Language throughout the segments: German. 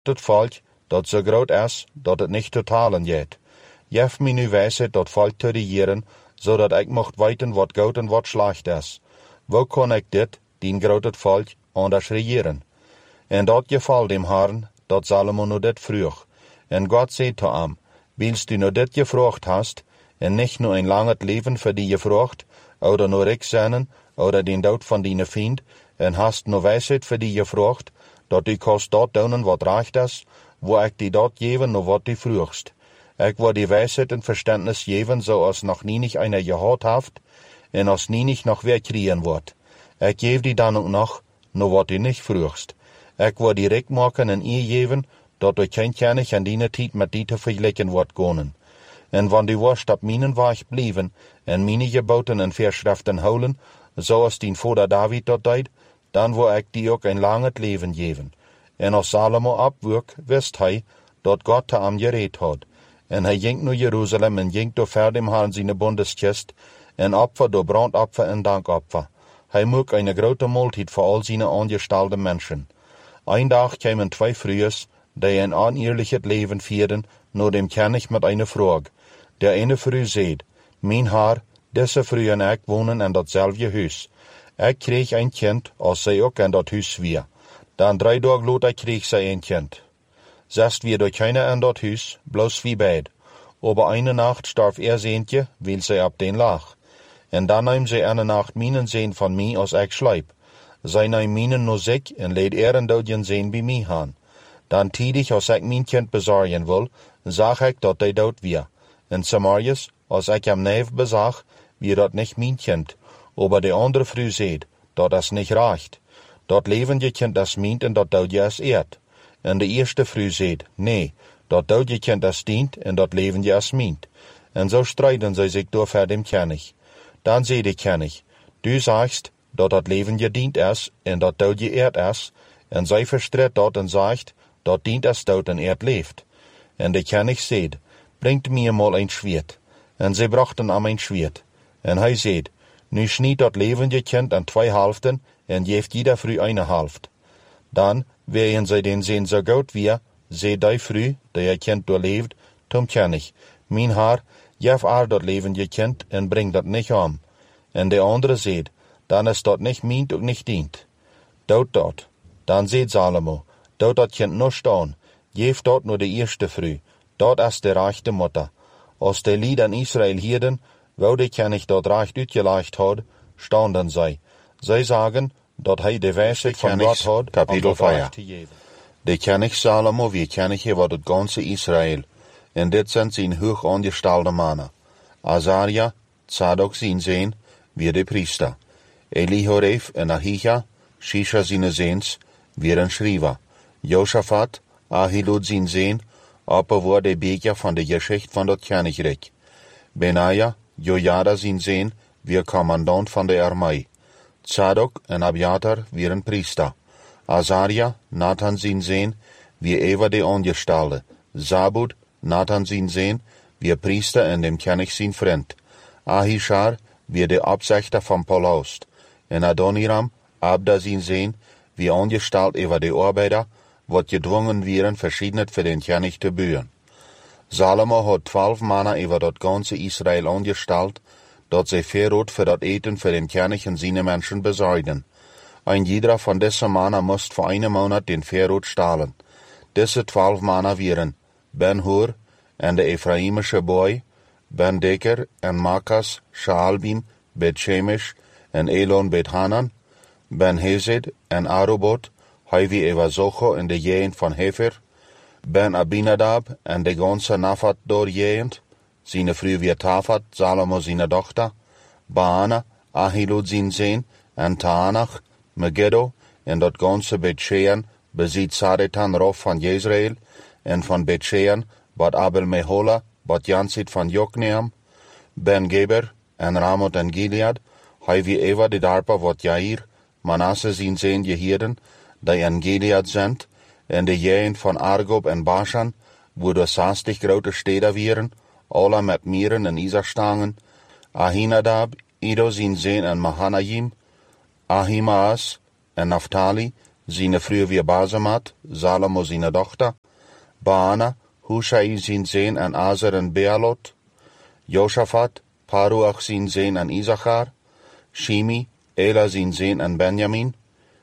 het volk dat zo groot is dat het niet te talen jet. Geef mij nu wijsheid dat volk te regeren, zodat ik mocht weten wat goed en wat slecht is. Hoe kon ik dit, dien groot het volk, anders regeren? En dat geval dem Herrn, dat Salomo nu dit vroeg. En God zei te hem, wils du nu dit gevraagd hast, en niet nu een lang het leven voor die gevraagd, oder nu rijk zijn, oder den dood van die vriend, en hast nu wijsheid voor die gevraagd, dat du kost dat doen wat recht is, wo ik die dat geven nu wat du vroegst. Ik wil die wijsheid en verstandnis geven, zoals nog nienig einer gehad heeft, en als nienig nog weer kriegen wordt. Ik geef die dan ook nog, nu wat du niet vroegst. Ik wil die rijk maken en eer geven, dat du geen kennis aan die tijd met die te vergelijken wordt gonen. En wanneer du worst op mijn weg blijven, en mijn geboten en verschriften houden, zoals dien vader David dat deed, dan wil ik die ook een lang het leven geven. En als Salomo opwoek, wist hij, dat God te hem gereed had. En hij ging naar Jeruzalem en ging door ver dem Herrn zijn bondeskist, en opfer door brandopfer en dankopfer. Hij moest een grote maaltijd voor al zijn aangestelde mensen. Een dag kwamen twee vrouwen, die een oneerlijk het leven vierden, naar dem König met een vraag. De ene vrouw zei, mijn Heer, deze vrouw en ik wonen in datzelfde huis. Ik kreeg een kind, als zij ook in dat huis weer. Dan 3 dagen later kreeg zij een kind. Zest weer door keiner in dat huis, bloos wie beid. Aber eine Nacht starf seentje, weil zij op den lag. En dan nam zij eine Nacht mijnen zeen van mij als ik slijp. Zij nam mijnen no ziek en leed en doodjen zeen bij mij aan. Dan tiedig als ik mijn kind bezorgen wil, zag ik dat hij dood weer. En Samarius, als ik hem neef bezag, wie dat niet mijn kind. Aber de andere vrouw zei, dat is niet recht. Dat levende kind is mijn en dat doodje is eerd. En de eerste vrouw zei, nee, dat doodje kind is dient en dat levende is mijn. En zo strijden zij zich door voor dem König. Dan zei de König, du zegt dat dat levende dient is en dat doodje eerd is, en zij verstredt dat en zegt, dat dient is dood en eerd leeft. En de König zei, brengt mij mal een zwaard. En zij brachten hem een zwaard. En hij zei, nu sniet dat levende kind in 2 helften en geeft jeder vrouw eine helft. Dan, wegen zij den zeen zo goed weer, zei die vrouw, die het kind doorleeft, tom König, mijn Heer, geef haar dat levende kind en breng dat niet om. En de andere zei, dan is dat niet mijn ook niet dient. Dood dat. Dan zei Salomo, dood dat kind nog staan, geef dat naar de eerste vrouw, dat is de rechte moeder. Als de lied in Israël hierden, wou de König dat recht uitgelegd had, stonden zij. Zij zagen dat hij de wijsheid van God had, kapitel 4. te geven. De König Salomo wie König over het ganze Israël. En dit zijn zijn hoog aangestelde mannen. Azaria, Tzadok zijn zeen, wie de priester. Elihoref en Ahija, Shisha zijn zeens, wie een schrijver. Josaphat, Ahilud zijn zeen, opper de beker van de geschicht van dat koninkrijk. Benaja, Jojada zijn zeen, wie commandant van de armee. Tzadok en Abiatar, wie een priester. Azaria, Nathan zijn zeen, wie even de aangestelde. Zabud, Nathan zijn zeen, wie priester en dem König zijn vriend. Ahishar, wie de opzichter van Paloost. En Adoniram, Abda zijn zeen, wie aangesteld over de arbeider, wat gedwongen wieren verschiedene voor den König te buren. Salomo had 12 mannen over dat ganze Israël aangesteld, dat zij verrood voor dat eten voor den König en zijn mensen bezorgden. Een jeder van deze mannen moest voor 1 maand den verrood stalen. Deze 12 mannen waren Ben-Hur en de Efraimische boy, Ben-Deker en Makas, Shaalbim, Bet-Shemesh en Elon Bet-Hanan, Ben-Hezed en Arubot, hij wie over Zocho en de gegend van Hefer, Ben-Abinadab en de ganse Nafat door gegend, zijn vrouw weer Tafat, Salomo zijn dochter, Baana, Ahilud zijn zeen, en Taanach, Megiddo, en dat ganse Bet-Shean beziet Saretan rof van Jezreel, en van Bet-Shean, bad Abel Mehola, bad Jansit van Jokneam, Ben-Geber, en Ramot en Gilead, hij wie Eva de darpa wat Jair, Manasse zijn zeen gehieden, die in Gilead zendt, en de jeen van Argob en Bashan, wo de 60 grote steden wieren, alle met mieren en iserstangen, Ahinadab, Ido zijn zeen en Mahanaim, Ahimaas en Naphtali, seine Frühe wie Basemat, Salomo seine Tochter, Baana, Hushai sein Sohn an Aser en Bealot, Josaphat, Paruach sein Sohn an Isachar, Shimi, Ela sein Sohn an Benjamin,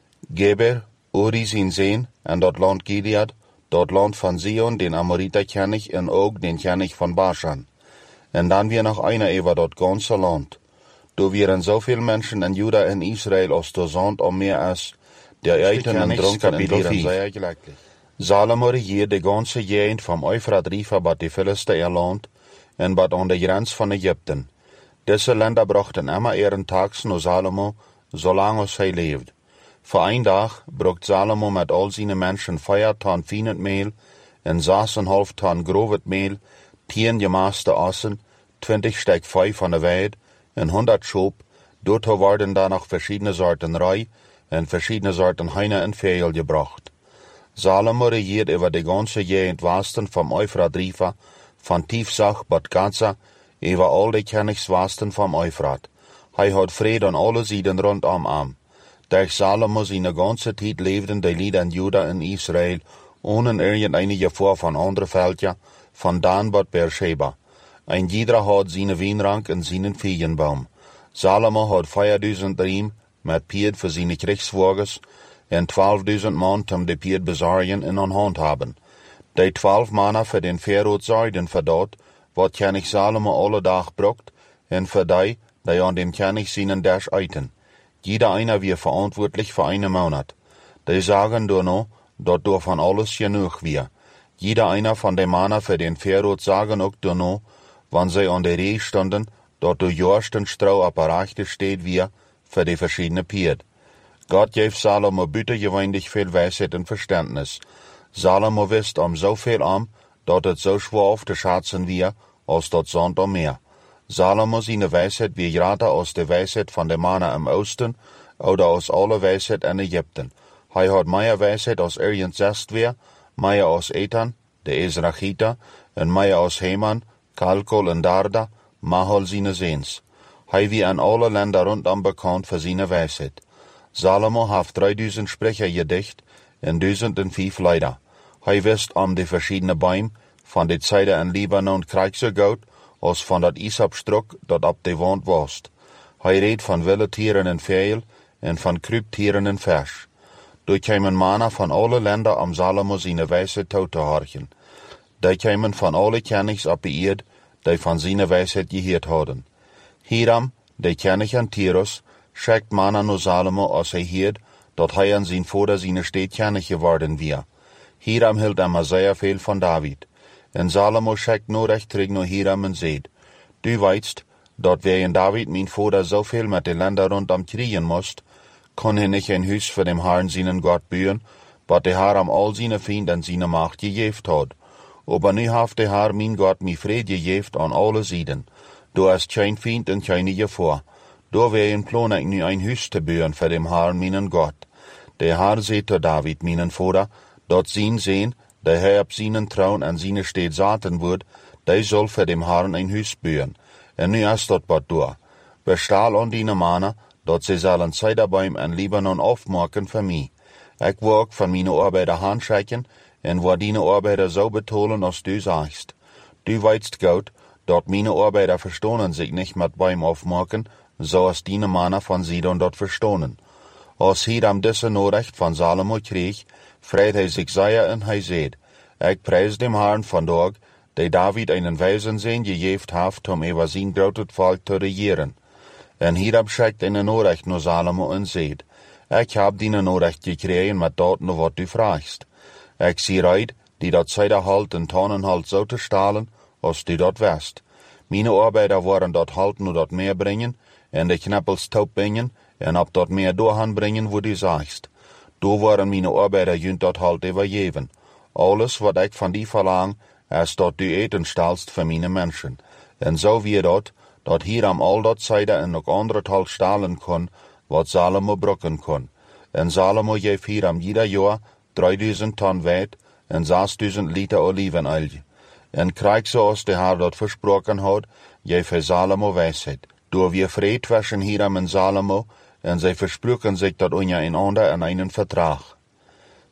Geber, Uri sein Sohn an dort Land Gilead, dort Land von Sion, den Amoriter kenn ich, en Og, den kenn ich von Baschan. En dann wir noch einer über dort ganze Land. Du wären so viel Menschen in Juda en Israel aus der Sand mehr als der Eiten en Drunken en Vieren sehr gleichlich. Salomo regiert die ganze Gegend vom Euphrat River bat die Philisterland en bat an der Grenz von Ägypten. Diese Länder brachten immer ihren Tags nur Salomo, solange er lebt. Für ein Tag brucht Salomo mit all seinen Menschen 4 Tonnen Fienenmehl en 6,5 Tonnen grovet Mehl, 10 gemaßte Ossen, 20 Stück Fei von der Weid, en 100 Schob, dort werden dann noch verschiedene Sorten Rei en verschiedene Sorten Heine en Fehl gebracht. Salomo regiert über die ganze Gegend Westen vom Euphrat River, von Tiefsach bat Gaza, über all die Königswesten vom Euphrat. Hat Frieden an alle Seiten rundum. Durch Salomo seine ganze Zeit lebten die Lieder in Juda und Israel, ohne irgendeine Gefahr von anderen Völkern, von Dan bat Beersheba. Ein jeder hat seine Weinrank und seinen Feigenbaum. Salomo hat 4.000 Riem mit Pied für seine Kriegswagens und 12.000 Mann zum die Pied besorgen und an Hand haben. Die 12 Männer für den Pharao sorgen für dort, wat König Salomo alle Tag brucht, und für die an dem König seinen Dash eiten. Jeder einer wird verantwortlich für einen Monat. Die sagen nur noch, dort davon alles genug wir. Jeder einer von den Männern für den Pharao sagen auch nur noch, wann sie an der Reh stunden, dort du jorsten Strau apparachte steht wir für die verschiedenen Pied. Gott gab Salomo büttergewöhnlich viel Weisheit und Verständnis. Salomo wisst so viel dort es so schwer aufzuschätzen wir, als dort Sand mehr. Salomo seine Weisheit wie gerade aus der Weisheit von den Männern im Osten oder aus aller Weisheit in Ägypten. Hat mehr Weisheit aus Irien Zestwehr, mehr aus Ethan, der Ezrachiter, und mehr aus Heman, Kalkol und Darda, Mahol seine Sehns. Wie an alle Länder rundum bekannt für seine Weisheit. Salomo hat 3.000 Sprecher gedicht und 1.005 Leider. Wisst die verschiedenen Bäume, von der Zeit in Libanon Kriegsgeut, als von dat Isabstruck, dat ab de Wand wost. Redt von wilde Tieren en Vögel en von Krübtieren en Fisch. Du kämen Männer von alle Länder Salomo seine Weisheit zu horchen. Die kämen von alle Königs ab die Erd, die von seiner Weisheit gehört hadden. Hiram, der König an Tyrus, schickt Männer nur Salomo, als hört, dat an sein Vater seine Stadt König geworden wir. Hiram hielt immer sehr viel von David. En Salomo schickt nur recht terug naar Hiram en seht, du weißt, dat in David mein Vater so viel mit den Ländern rundum kriegen musst, kann nicht ein Haus für den Herrn seinen Gott bauen, wat der Herr all seine Feinde und seine Macht gegeben hat. Aber nu haft der Herr mein Gott mi Friede gegeben an alle Seiten. Du hast kein Feind und keine Gefahr. Da ein Plan ich nu ein Haus zu bauen für den Herrn meinen Gott. Der Herr seht zu David meinen Vater, dat sein sehen, der Herr ab seinen Traun an seine Stadt saten wird, der soll für dem Herrn ein Haus bauen. Und nu ist dort was durch. Bestahl an die Männer, dort sie sollen Zeiderbäum in Libanon aufmachen für mich. Ich will auch von meinen Arbeiter handschicken, und wo deine Arbeiter so betonen, als du sagst. Du weißt gut, dort meine Arbeiter verstohnen sich nicht mit Bäum aufmachen, so als deine Männer von Sidon dort verstohnen. Als Hiram diese Nachricht von Salomo krieg, freut sich sehr und seht, ich preis dem Herrn von dort, der David einen weisen Sehn gegeben hat, über sein großes Volk zu regieren. Und Hiram schickt eine Nachricht nur Salomo und seht, ich hab die Nachricht gekriegt mit dort nur was du fragst. Ich sieh reit, die dort Zeider halt und Tonnen halt so zu stahlen, als du dort wärst. Meine Arbeiter wollen dort halt nur dort mehr bringen, und die Knappels taub bringen, und ab dort mehr durchhan bringen, wo du sagst. Du waren meine Arbeiter jünt dort halt übergeben. Alles, was ich von dir verlang, ist dort du eten stahlst für meine Menschen. Und so wie dort Hiram all dort Zeider und noch andere halt stahlen kann, was Salomo brucken kann. Und Salomo geb Hiram jeder Jahr 3.000 Tonnen Weit und 6.000 Liter Olivenöl. Und krieg so aus der Herr dort versprochen hat, geb für Salomo Weisheit. Du wir Fried zwischen Hiram und Salomo, und sie versprochen sich dort einander in einen Vertrag.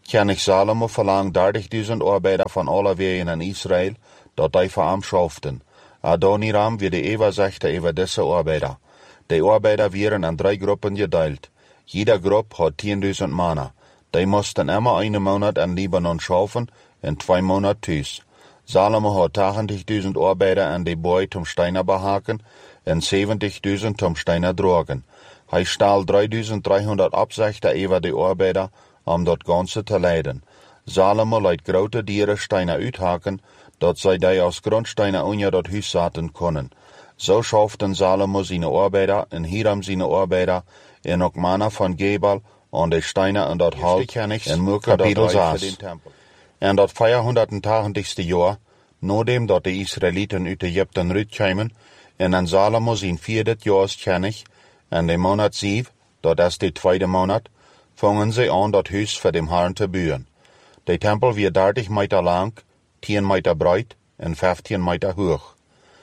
König Salomo verlang 30.000 arbeider van alle wegen in Israël, dat die voor hem schoften. Adoniram weer de overzichter over deze arbeider. De arbeider werden in 3 groepen gedeeld. Jeder groep had 10.000 mannen. Die moesten immer 1 maand in Libanon schaffen en 2 maanden thuis. Salomo had 80.000 arbeider in de boy om steiner behaken en 70.000 om steiner drogen. Hij staal 3.300 opzichter over de arbeider om dat ganze te leiden. Salomo liet grote dieren steiner uithaken, dat zij die als grondsteiner onder dat huis zaten konden. Zo schaften Salomo zijn arbeider en Hiram zijn arbeider en ook mannen van Gebal aan de steiner en dat halt en mukken dat zaas. En dat 480ste jaar, nadat dat de Israëlieten uit Egypte uitkwamen, en aan Salomo zijn 4e jaars könig, en de maand 7, dat is de 2e maand, vangen ze aan dat huis voor de Herren te bouwen. De tempel weer 30 meter lang, 10 meter breed en 15 meter hoog.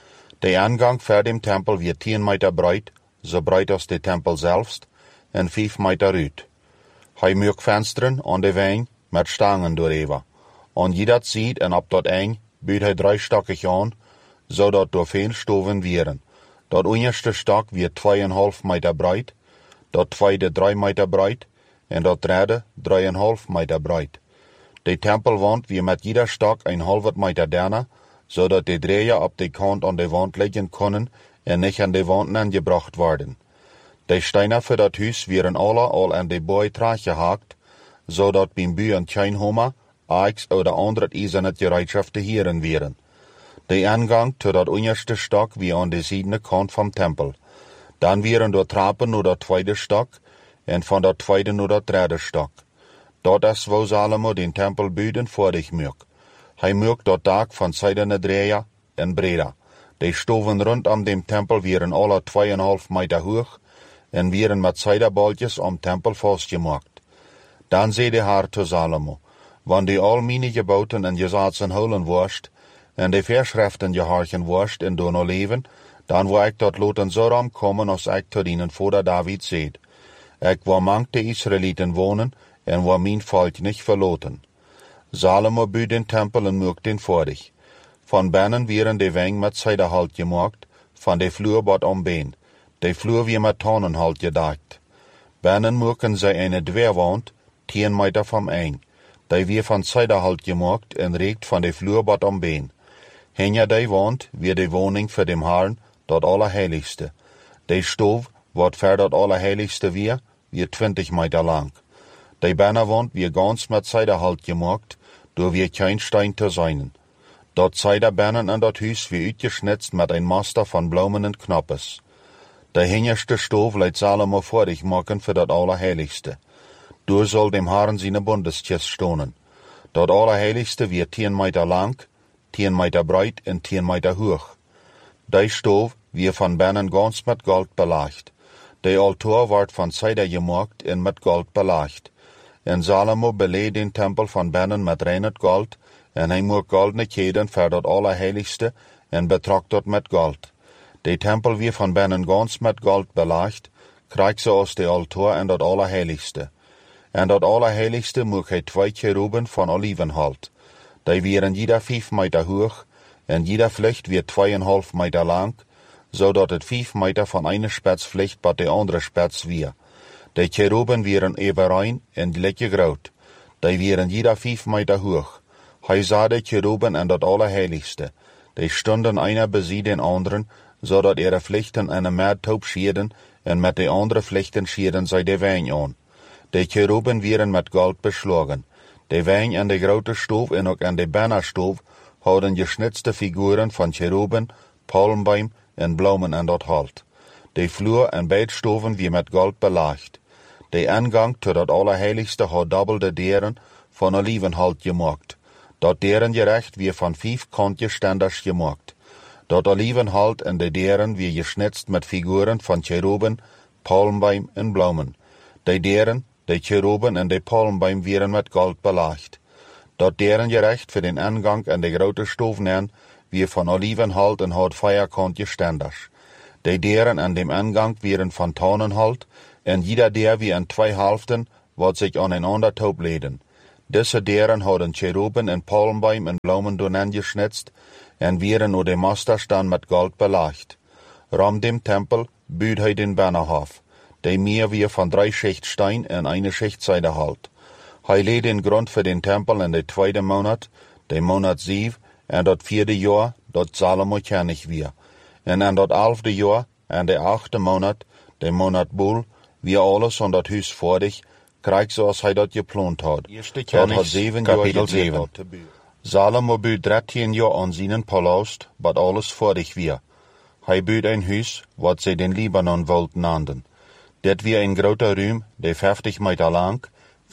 De aangang voor de tempel weer 10 meter breed, zo breed als de tempel zelfst, en 5 meter uit. Hij maakt vensteren aan de wijn met stangen dooreven. Aan jeder zijde en op dat eind bouwt hij 3 stokken aan, zodat door veel stoven werden. Dat onderste stok weer 2,5 meter breed, dat tweede 3 meter breed en dat derde 3,5 meter breed. De tempelwand weer met jeder stok 1,5 meter derne, zodat de dreeën op de kant aan de wand liggen kunnen en niet aan de wand aangebracht worden. De steiner voor dat huis werden alle al aan de boy terechtgehakt, zodat bij buien geen homer, aaks of andere ijzeren gereedschap te heren werden. De aangang tot dat onderste stok weer aan de zijde kant van tempel. Dan werden door trappen naar dat tweede stok en van dat tweede naar dat derde stok. Dat is waar Salomo den tempel bouwden voordig maakt. Hij maakt dat dak van zijdene drieën en breder. De stoven rondom de tempel werden alle 2,5 meter hoog en werden met zijdebaltjes om tempel vastgemaakt. Dan zei de Heer te Salomo, wanneer al mijn geboten en gezaten holen worst, en de verschriften gehouden worst en door no leven, dan wil ik dat laten zo ram komen als ik tot dienen vader David zeid. Ik wil mang de Israëlieten wonen en wil mijn volk niet verlaten. Salomo bouwt den tempel en maakt den voordig. Van binnen werden de weng met zijderhout gemaakt, van de vloer wat ombeen. De vloer weer met tonnenhout gedekt. Binnen maken zij een dwerwand, 10 meter van eng. Die weer van zijderhout gemaakt en reikt van de vloer wat ombeen. Hinter die wand weer de woning voor de Herren, dat Allerheiligste. De stoof, wat voor dat Allerheiligste weer 20 meter lang. De binnenwand weer gans met zijderhout gemaakt, door weer geen steen te zijn. Dat zijderbinnen en dat huis weer uitgesnitst met een master van bloemen en knoppes. De hinterste stoof leidt Salomo voordig maken voor dat Allerheiligste. Door zal dem Herren zijn bundeskist stonen. Dat Allerheiligste weer 10 meter lang, 10 meter breed en 10 meter hoog. Die stoof weer van binnen gans met goud belagd. De altaar wordt van zijde gemaakt en met goud belagd. En Salomo beleed den tempel van binnen met reinerd goud, en hij maakt goldene keden voor dat Allerheiligste en betrakt dat met goud. De tempel weer van binnen gans met goud belagd, krijgt ze als de altaar en dat Allerheiligste. En dat Allerheiligste maakt hij 2 cheruben van olivenhout. Die werden jeder 5 meter hoog, en jeder vlecht weer 2,5 meter lang, zodat het 5 meter van ene spits vlecht bij de andere spits weer. De cheruben werden evenrein en gelijk groot. Die werden jeder 5 meter hoog. Hij zag de cheruben en dat Allerheiligste. Die stonden einer bezij den anderen, zodat ihre vlechten en een meertoop schierden, en met de andere vlechten schierden zij de wijn aan. De cheruben werden met goud beslagen. De wijn en de grote stoof en ook aan de bannerstoof hadden gesnitste figuren van cheruben, palmboom en bloemen en dat hout. De vloer en beide stoven weer met goud belagd. De aangang tot het Allerheiligste had dubbelde deuren van olivenhout gemaakt. Dat deuren gerecht weer van 5 kantjes stenders gemaakt. Dat olivenhout en de deuren weer gesnitst met figuren van cheruben, palmboom en bloemen. De deuren, de cheruben en de palmboom werden met goud belagd. Dat deuren gerecht voor den aangang en de grote stoven weer van olivenhout en had 4 kantjes stenders. De deuren aan dem aangang werden van tonnenhout en jeder deur weer in 2 helften, wat zich aan een ander toop leden. Diese deren hadden Cheruben en palmboom en bloemen doen aangesnitst en wieren door de masterstaan met gold belagt. Ram dem Tempel buut hij den Bannerhof, der meer wie van 3 Schicht Stein en eine Schicht Seide halt. Hij leed den Grund für den Tempel in de 2. Monat, de Monat 7, en dat 4. Jahr, dat Salomo König wie. En aan dat 11. Jahr, en de 8. Monat, de Monat Bul, wie alles aan dat huis voordig, krijg zoals hij dat geplant had. Dat had 7 Jahre 7. Salomo buut 13 Jaar aan zijn palast, wat alles voordig wie. Hij buut een huis, wat zij den Libanon wollten nanden. Dit wie een grote ruim, de 50 Meter lang,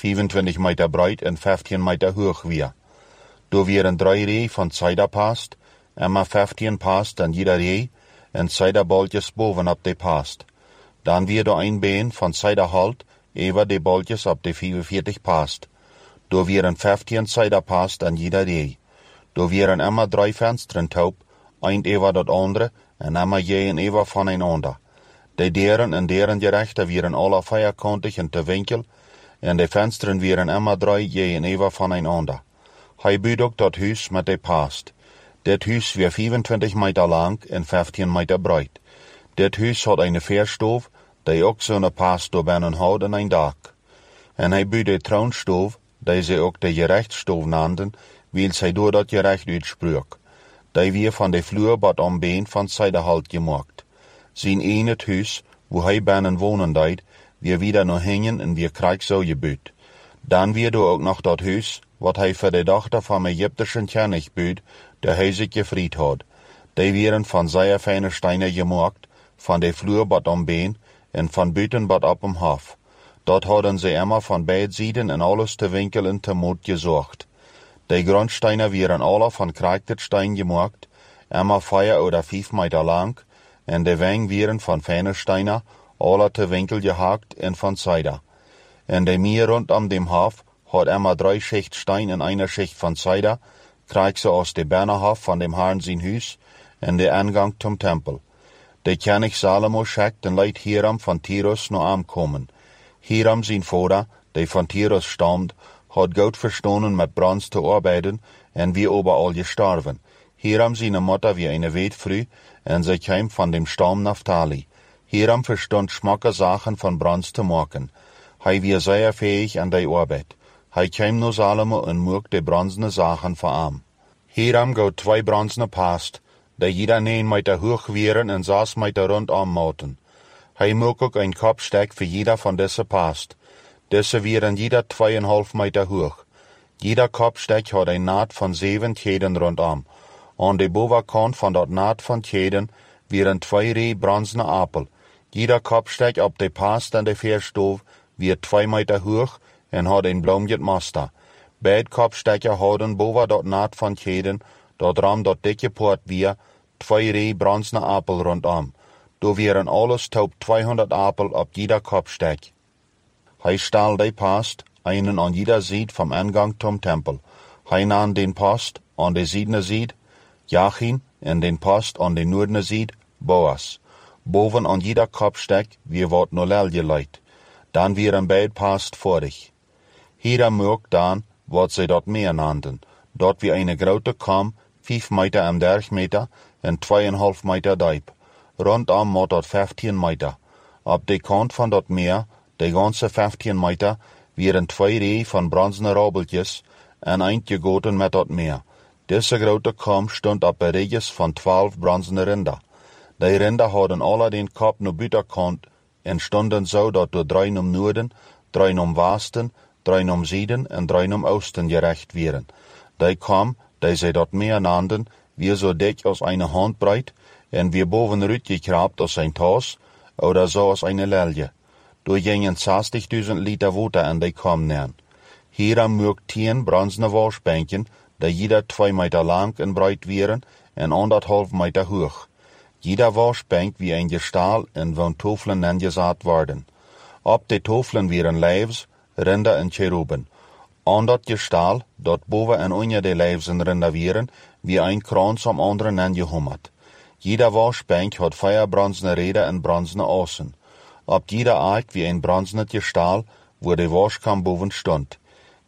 25 Meter breit en 15 Meter hoog wie. Door wieren 3 ree van Zeiderpast, maar 15 past aan jeder ree, en Zeiderboltjes bovenop de past. Dan weer door een been van Zeiderhalt, over de boltjes op de 45 past. Door wieren 15 Zeiderpast aan jeder ree. Door wieren immer 3 vensteren taub, een over dat andere, en immer je en over van een ander. De deren en deren gerechten wieren alle vierkantig en te winkel, en de vensteren wieren immer 3 je en over van een ander. Hij buut ook dat huis met de past. Dit huis weer 25 Meter lang en 15 Meter breit. Dit huis had een veerstoof, die ook zo'n past door binnen had en een dak. En hij buut de troonstoof, die ze ook de gerechtstoof nanden, wil zij door dat gerecht uitspreek. Die weer van de vloerbad om been van Zeiderhalt gemaakt. Zijn een het huis, wo hij binnen wonen deed, weer wieder nog hingen en weer krijg zo gebuut. Dan weer door ook nog dat huis, wat hij voor de dochter van Egyptischen König buut, der hij zich gevried had. Die wieren van zeer fijne steinen gemaakt, van de vloerbad om been en van buitenbad op om hof. Dat hadden ze immer van beide zijden en alles te winkel en te moed gezocht. De grondsteinen wieren alle van krijgtet steen gemaakt, immer 4 oder 5 Meter lang, en de weng wieren van fijne steinen, alle te winkel gehakt en van Zeider. En de meer rondom dem hof had immer 3 Schicht Stein en eine Schicht van Zeider, krijg ze aus de Bannerhof van dem Herrn zijn huis en de aangang zum Tempel. De König Salomo schickt en leidt Hiram van Tyrus naar aankomen. Hiram zijn vader, die van Tyrus stammt, had goed verstanden met brons te arbeiden en wie overal gestorven. Hiram zijn moeder wie eine weetvrouw en zij kwam van dem stam Naphtali. Hiram verstond schmakke Sachen van brons te maken. Hij wie zeer fähig aan die arbeid. Hij kwam naar Salomo en mocht de bronzene Sachen voor hem. Hiram gout 2 bronzene past, die jeder 9 Meter hoog wieren en 6 Meter rondom moten. Hij mocht ook een kopstek voor jeder van deze past. Deze wieren jeder 2,5 Meter hoog. Jeder kopstek had een naad van 7 tjeden rondom. Aan de bovenkant van dat naad van tjeden wieren 2 ree bronzene appel. Jeder kopstek op de past en de veerstoof weer 2 Meter hoog en had een bloemjet master. Beide kopstekken hadden boven dat naad van tjeden, dat ram dat dikke poort weer, 2 ree bronzene appel rondom. Door wieren alles taub 200 appel op jeder kopstek. Hij stal de past, einen aan jeder zijde vom aangang zum Tempel. Hij nam den post aan de zijdene zijde, Jachin, en den post aan de noordene zijde, Boas. Boven aan jeder kopstek weer wat nolel geleid. Dan wieren beide past vorig. Hiram mocht dan, wat zij dat meer nannten, dat wie eine grote kam, 5 Meter en 30 Meter en 2,5 Meter diep. Rondom moet dat 15 Meter. Op de kant van dat meer, de ganze 15 Meter, wieren 2 ree van bronzene rabbeltjes en eindgegoten met dat meer. Deze grote kam stond op een reges van 12 bronzene rinder. De rinder hadden alle den kop naar buitenkant en stonden zo dat door 3 om noorden, 3 om westen, 3 om zuiden en 3 om oosten gerecht wieren. Die kam, die zij dat meer nannten, weer zo dik als eine handbreit en weer bovenuit gekraapt als een tas, oder zo als eine lelje. Door gingen 60.000 Liter water en die kam neer. Hiram mocht 10 bronzene wasbänken, die jeder 2 Meter lang en breit wieren en 1,5 Meter hoog. Jeder wasbank wie een gestaal en van tofelen aangezaad worden. Op de tofelen wieren lijfs, rinder en cheruben. Aan dat gestaal, dat boven en onder de lijfs en rinder wieren, wie een krans om anderen aangehummerd. Jeder wasbank had 4 bronzene reden en bronzene assen. Op jeder Eik wie een bronzene gestaal, wo de waskam boven stond.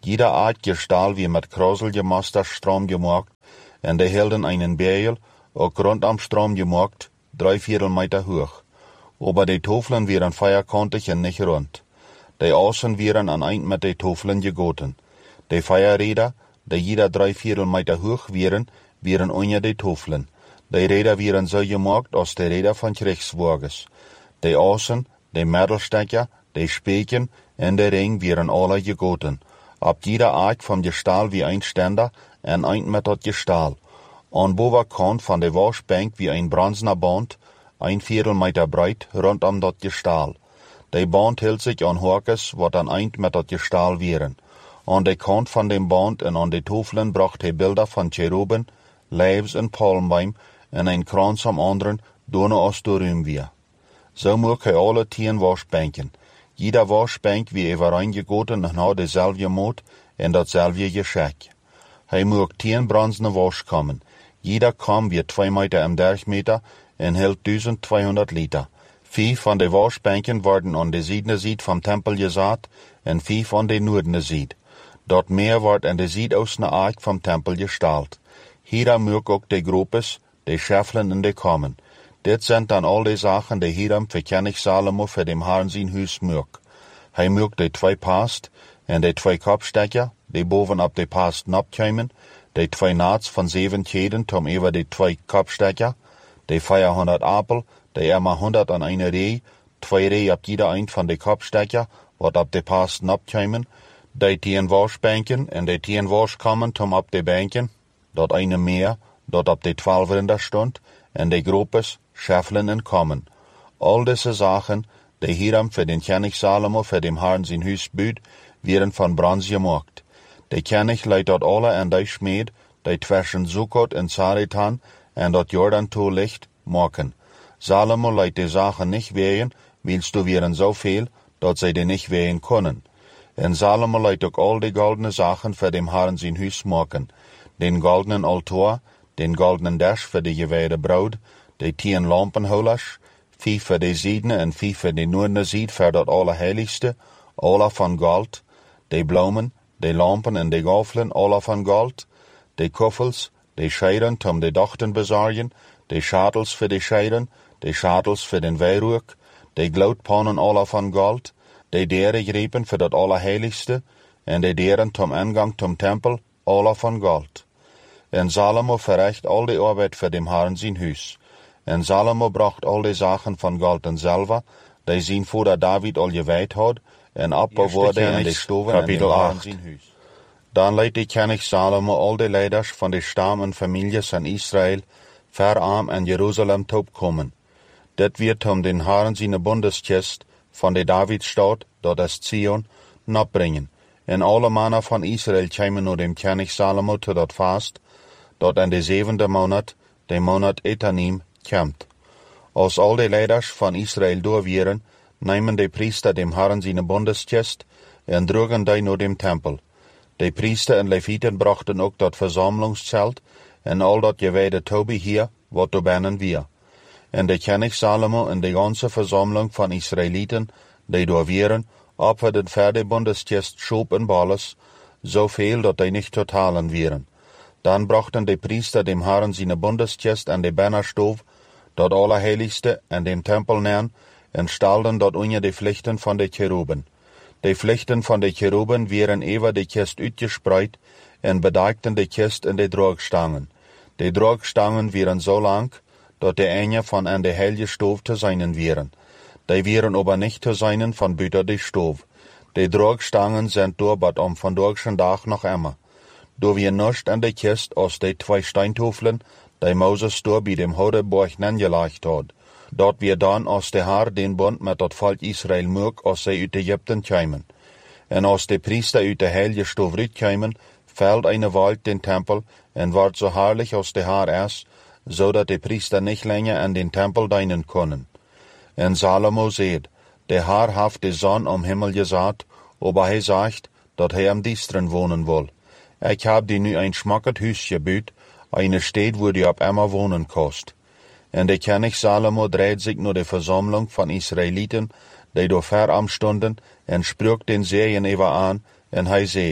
Jeder Art Gestalt wie mit Krosel gemaster Strom gemacht, und die hielden einen Beil, auch rund am Strom gemacht, 3/4 Meter hoch. Aber die Tafeln wären feierkantig und nicht rund. Die Außen wären an ein mit den Tafeln gegoten. Die Feierräder, die jeder 3/4 Meter hoch wären unter die Tafeln. Die Räder wären so gemacht als die Räder von Kriegswagens. Die Außen, die Mittelstecker, die Speken und der Ring wären alle gegoten. Ab jeder Art vom Gestalt wie ein Ständer und ein mit dat Gestalt. An bovenkant von der Waschbank wie ein bronzener Band, 1/4 Meter breit, rund um dat Gestalt. Die Band hielt sich an Horkes, wat an ein mit dat Gestalt wären. An der Kant von dem Band und an die Tafeln brachte er Bilder von Cheruben, Leibs und Palmbaum und ein Kranz am anderen, donne aus der Rühm wir. So mocht er alle 10 Waschbänken. Jeder Waschbank wie übereingegoten und hat dezelfde Mut und datzelfde Geschenk. Hij mocht 10 bronzene Waschkammen. Jeder kam wie 2 Meter im Durchmeter und hielt 1200 Liter. 5 von den Waschbänken worden an der Südene vom Tempel gesaat und 5 an der Nordene Seite. Dort mehr ward an der Südostene Ark vom Tempel gestellt. Hier mocht auch die Gruppes, die Schäflen und die Kammen. Dit sind dann all die Sachen, die Hiram für König Salomo für dem Herrn sein Haus mögt. Hij mögt die 2 Past und die 2 Kopfstecker, die boven ab die Past abkämen, die 2 Naats von 7 Käden tom über die 2 Kopfstecker, die 400 Apel, die immer 100 an eine Reh, 2 Reh ab jeder ein von die Kopfstecker, wat ab die Past abkämen, die 10 Waschbänken und die 10 Waschkammen tom ab die Bänken, dort eine mehr, dort ab die 12 Rinder stund, und die Gruppes, Schäflen und Kammen. All diese Sachen, die Hiram für den König Salomo für dem Herrn sein Haus büt, wären von Bronze gemacht. Der König leiht dort alle an die Schmied, die zwischen Sukkot und Zaretan und dort Jordan liegt, machen. Salomo leiht die Sachen nicht wehen, willst du wären so viel, dort sie die nicht wehen können. Und Salomo leiht auch all die goldene Sachen für dem Herrn sein Haus machen. Den goldenen Altar, den goldenen Dash für die geweihte Braut, die 10 Lampenholers, 5 für die Siedene und 5 für die Nordene Sied für das Allerheiligste, alle von Gold, die Blumen, die Lampen und die Gaffeln, alle von Gold, die Kuffels, die Scheiren zum die Dochten besorgen, die Schadels für die Scheiren, die Schadels für den Weihrauch, die Glautpannen alle von Gold, die Derengrepen für das Allerheiligste und die Deren zum Eingang zum Tempel, alle von Gold. Und Salomo verricht all die Arbeit für dem Herrn sein Haus. Und Salomo bracht all die Sachen von Gold und Silber, die sein Vater David all geweiht hat, und abbewahrte in die Stoven Kapitel in dem Herrn 8. sein Haus. Dann leitet die König Salomo all die Leiders von den Stamm und Familien von Israel verarm in Jerusalem kommen. Det wird den Herrn seine Bundeskist von der Davidstadt, dort das Zion, nabbringen. Und alle Männer von Israel kämen nur dem König Salomo zu dort Fast, dort in der 7. Monat, der Monat Etanim, kämmt. Als all die Leiders von Israel durch wären, nehmen die Priester dem Herrn seine Bundeskist und trugen die nur dem Tempel. Die Priester und Leviten brachten auch das Versammlungszelt und all das geweihte Tobi hier, was du bennen wir. Und der König Salomo und die ganze Versammlung von Israeliten, die da wären, opferten für die Bundeskist Schub und Balles, so viel, dass die nicht totalen wären. Dann brachten die Priester dem Herrn seine Bundeskist an die Bannerstove, dort Allerheiligste, an dem Tempel nähen, und stellten dort unter die Pflichten von den Cheruben. Die Pflichten von den Cheruben wären über die Kist uitgespreid und bedeckten die Kist in die Drogstangen. Die Drogstangen wären so lang, dass die eine von an der heilige Stove zu seinen wären. Die wären aber nicht zu seinen von büter die Stove. Die Drogstangen sind dort von durchschen Tag noch immer. Do wir nicht an der Kist aus die 2 Steintafeln, die Moses dort bei dem Hodeborg angelegt hat. Dort wir dann aus der Haar den Bund mit dat Volk Israel mög, aus sie uit Ägypten kämen. Und aus de Priester uit der heilige Stove kämen, fällt eine Wald den Tempel und ward so herrlich aus der Haar erst, so dat die Priester nicht länger an den Tempel dienen können. Und Salomo seht, der Herr haft die Sonne am Himmel gesaat, aber er sagt, dat er am Diestren wohnen will. Ich hab die nu ein schmacket Hüs gebüt, eine Stadt, wo die ab immer wohnen kost. Und der König Salomo dreht sich nur die Versammlung von Israeliten, die do verarm stunden, und sprügt den Serien über an, und er seht,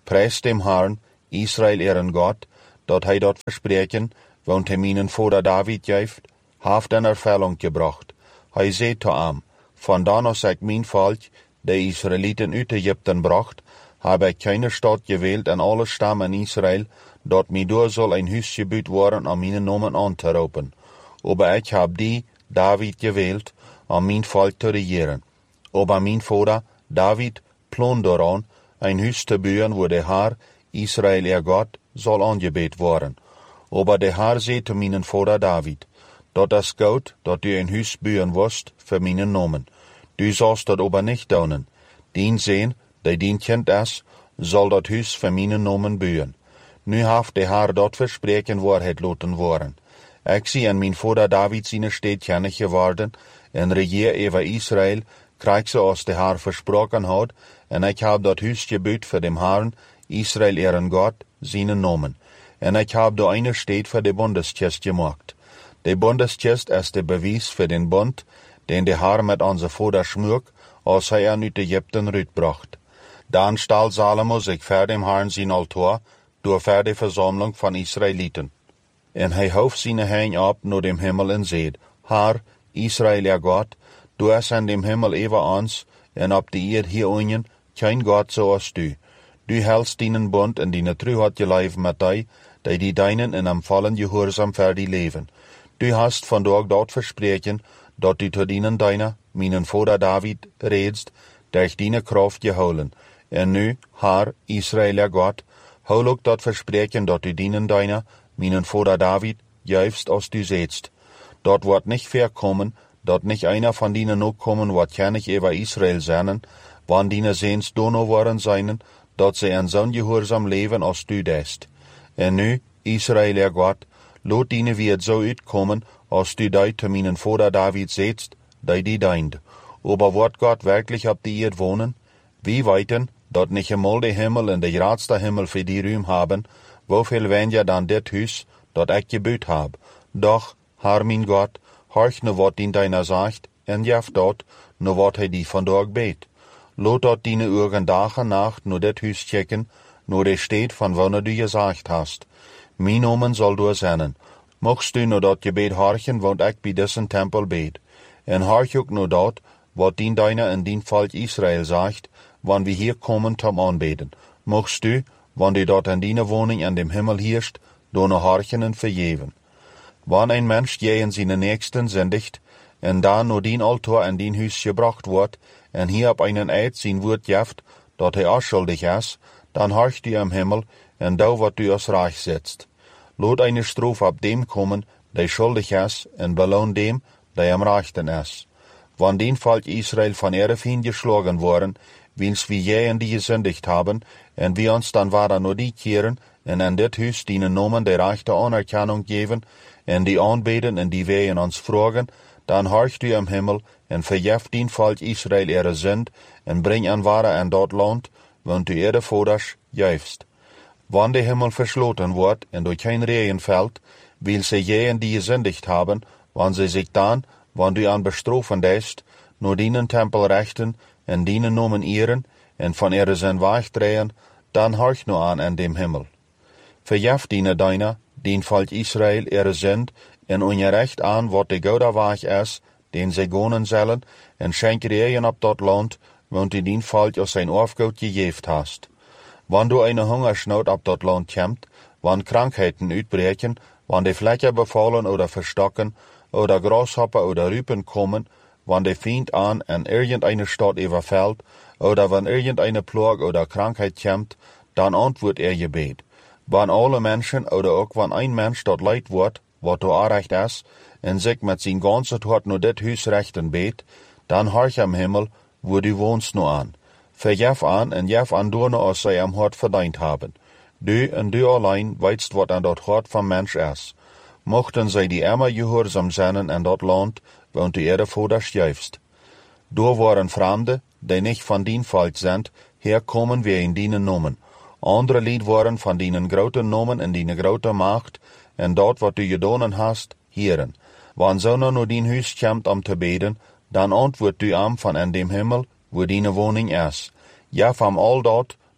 Preist dem Herrn, Israel ihren Gott, dat hij dort verspreken, want hij mijn vader David geeft, haft in Erfüllung gebracht. Hij zei te hem, vandaan als ik mijn volk, de Israeliten uit Egypten bracht, habe ik keine Stadt gewählt in alle Stammen Israel, dat mij door soll ein Huis gebuut worden om mijn namen aan te roepen. Aber ik heb die, David, gewählt, om mijn volk te regieren. Aber mijn vader, David, plan daran, ein Huis te bouwen, wo de Herr, Israel ihr Gott, soll angebet worden. Aber de Herr zei te mijn vader David, dat is goed, dat du ein Huis bouwen wirst, für mijn namen. Du sollst dat aber nicht doen. Dien sehen, die dien kind is, soll dat Huis für mijn namen bouwen. Nu haft de Herr dat verspreken waarheid laten worden. Ik zie en mijn vader David zijn steed kennig geworden, en regeer over Israel, krijg ze als de Herr versproken had, en ik heb dat Huis gebuut voor dem Herrn, Israel ihren Gott, zijn namen. En ik heb de eine steed voor de Bundeskist gemaakt. De Bundeskist is de bewijs voor den Bund, den de Herr met onze vader schmurk, als hij uit Egypten uitbracht. Dan stal Salomo zich voor dem Herrn zijn altaar, door voor de verzameling van Israeliten. En hij hoofd zijn hein op naar dem Himmel en zeid, Herr, Israel ihr Gott, du is an dem Himmel over ons, en op de eerd hier unjen, kein Gott zoals du. Du hältst dienen Bund en die Truheit geleven met die deinen in am vollen Gehorsam für die leven. Du hast vandaag dort verspreken, dat du te dienen deiner, mijn vader David, redst, durch die Kraft geholen. En nu, Herr, Israel ihr Gott, hol ook dat verspreken dat du dienen deiner, mijn vader David, juist als du sehtst. Dort wordt nicht verkommen, dat nicht einer von denen ook kommen, wat kennig über Israel zijn, wann dine seens dono worden zijn, dat ze in zo'n gehorsam leven als du dest. En nu, Israel ihr Gott, lot dine wird so uitkommen, als du die te mijn vader David sehtst, die deint. Aber wird Gott wirklich op die Erd wohnen? Wie weiten, dat nicht einmal de Himmel en de grootste Himmel für die Ruhm haben, wofür weniger dan dit Huis, dat ik gebuut hab. Doch, Herr mein Gott, horch nu wat dien deiner sagt, en jef dat, nu wat hij die vandaag beet. Lot dat dine Augen dag en nacht nu dit Huis checken, nu de steed van wanneer du gesagt hast. Mijn namen zal door zijn. Mochtst du nu dat gebed horchen, want ik bij diesen Tempel beet. En horch ook nu dat, wat dien deiner en dien volk Israel sagt, wann wir hier kommen zum Anbeten. Mochtst du, wann du dort in deine Wohnung an dem Himmel hirst, deine horchen und vergeben. Wann ein Mensch je in seine Nächsten sündigt, en da nur dien Altar an dien Huis gebracht wird, en hier op einen Eid sein Wort jeft, dat hij unschuldig is, dann horcht du am Himmel, en da wat du als reich setzt. Lot eine Strophe ab dem kommen, der schuldig is, en belohn dem, der am rechten is. Wann den Volk Israel von ihre Feind geschlagen worden, wils wir je in die gesündigt haben, en wir uns dann weiter nur die kehren, en an dit Huis dienen Nomen der rechte Anerkennung geben, en die anbeten en die wir uns fragen, dann horcht du am Himmel, en verjeft den Volk Israel ihre Sünd, en bring an ware an dort Land, want du ihre Voders juifst. Wann der Himmel verschloten wird, en durch kein Regen fällt, will sie je in die gesündigt haben, wann sie sich dann, wann du an bestrafen dest, nur dienen Tempel rechten, en dienen Nomen ehren, en von ihre Sünd wegdrehen, dann horch nur an dem Himmel. Verjeft diene deiner, dien Volk Israel ihre Sünd, en ungerecht an, wat de gouda weg is, den sie gonen zullen, en schenk regen op dat land, want du dien Volk aus sein Aufgout gegeft hast. Wann du eine Hungersnood op dat land kommt, wann Krankheiten uitbreken, wann die Flecken befallen oder verstocken, oder Grasshopper oder Rüpen kommen, wann der Feind an irgendeine Stadt überfällt, oder wann irgendeine Plage oder Krankheit kommt, dann antwortet Gebet. Wann alle Menschen oder auch wann ein Mensch dort leid wird, wat du aanrecht is, en sich mit sein ganzes Hart nur dit Huis rechten bet, dann horch am Himmel, wo du wohnst nur an. Verjef an en jef an durne, als sie am Hart verdient haben. Du en du allein weitst, wat an dat Hart vom Mensch is. Mochten sie die immer gehorsam zijn in dat Land, want du ihre Voders juifst. Du waren Fremde, die nicht von dien Volk sind, herkommen wir in dienen Nomen. Andere Lied waren von dienen groten Nomen in dienen grote Macht, en dat wat du gedonen hast, hieren. Wann zoner nur dien Huis komt om te beden, dan antwoord du am van in dem Himmel, wo diene Wohnung is. Ja, van al dat,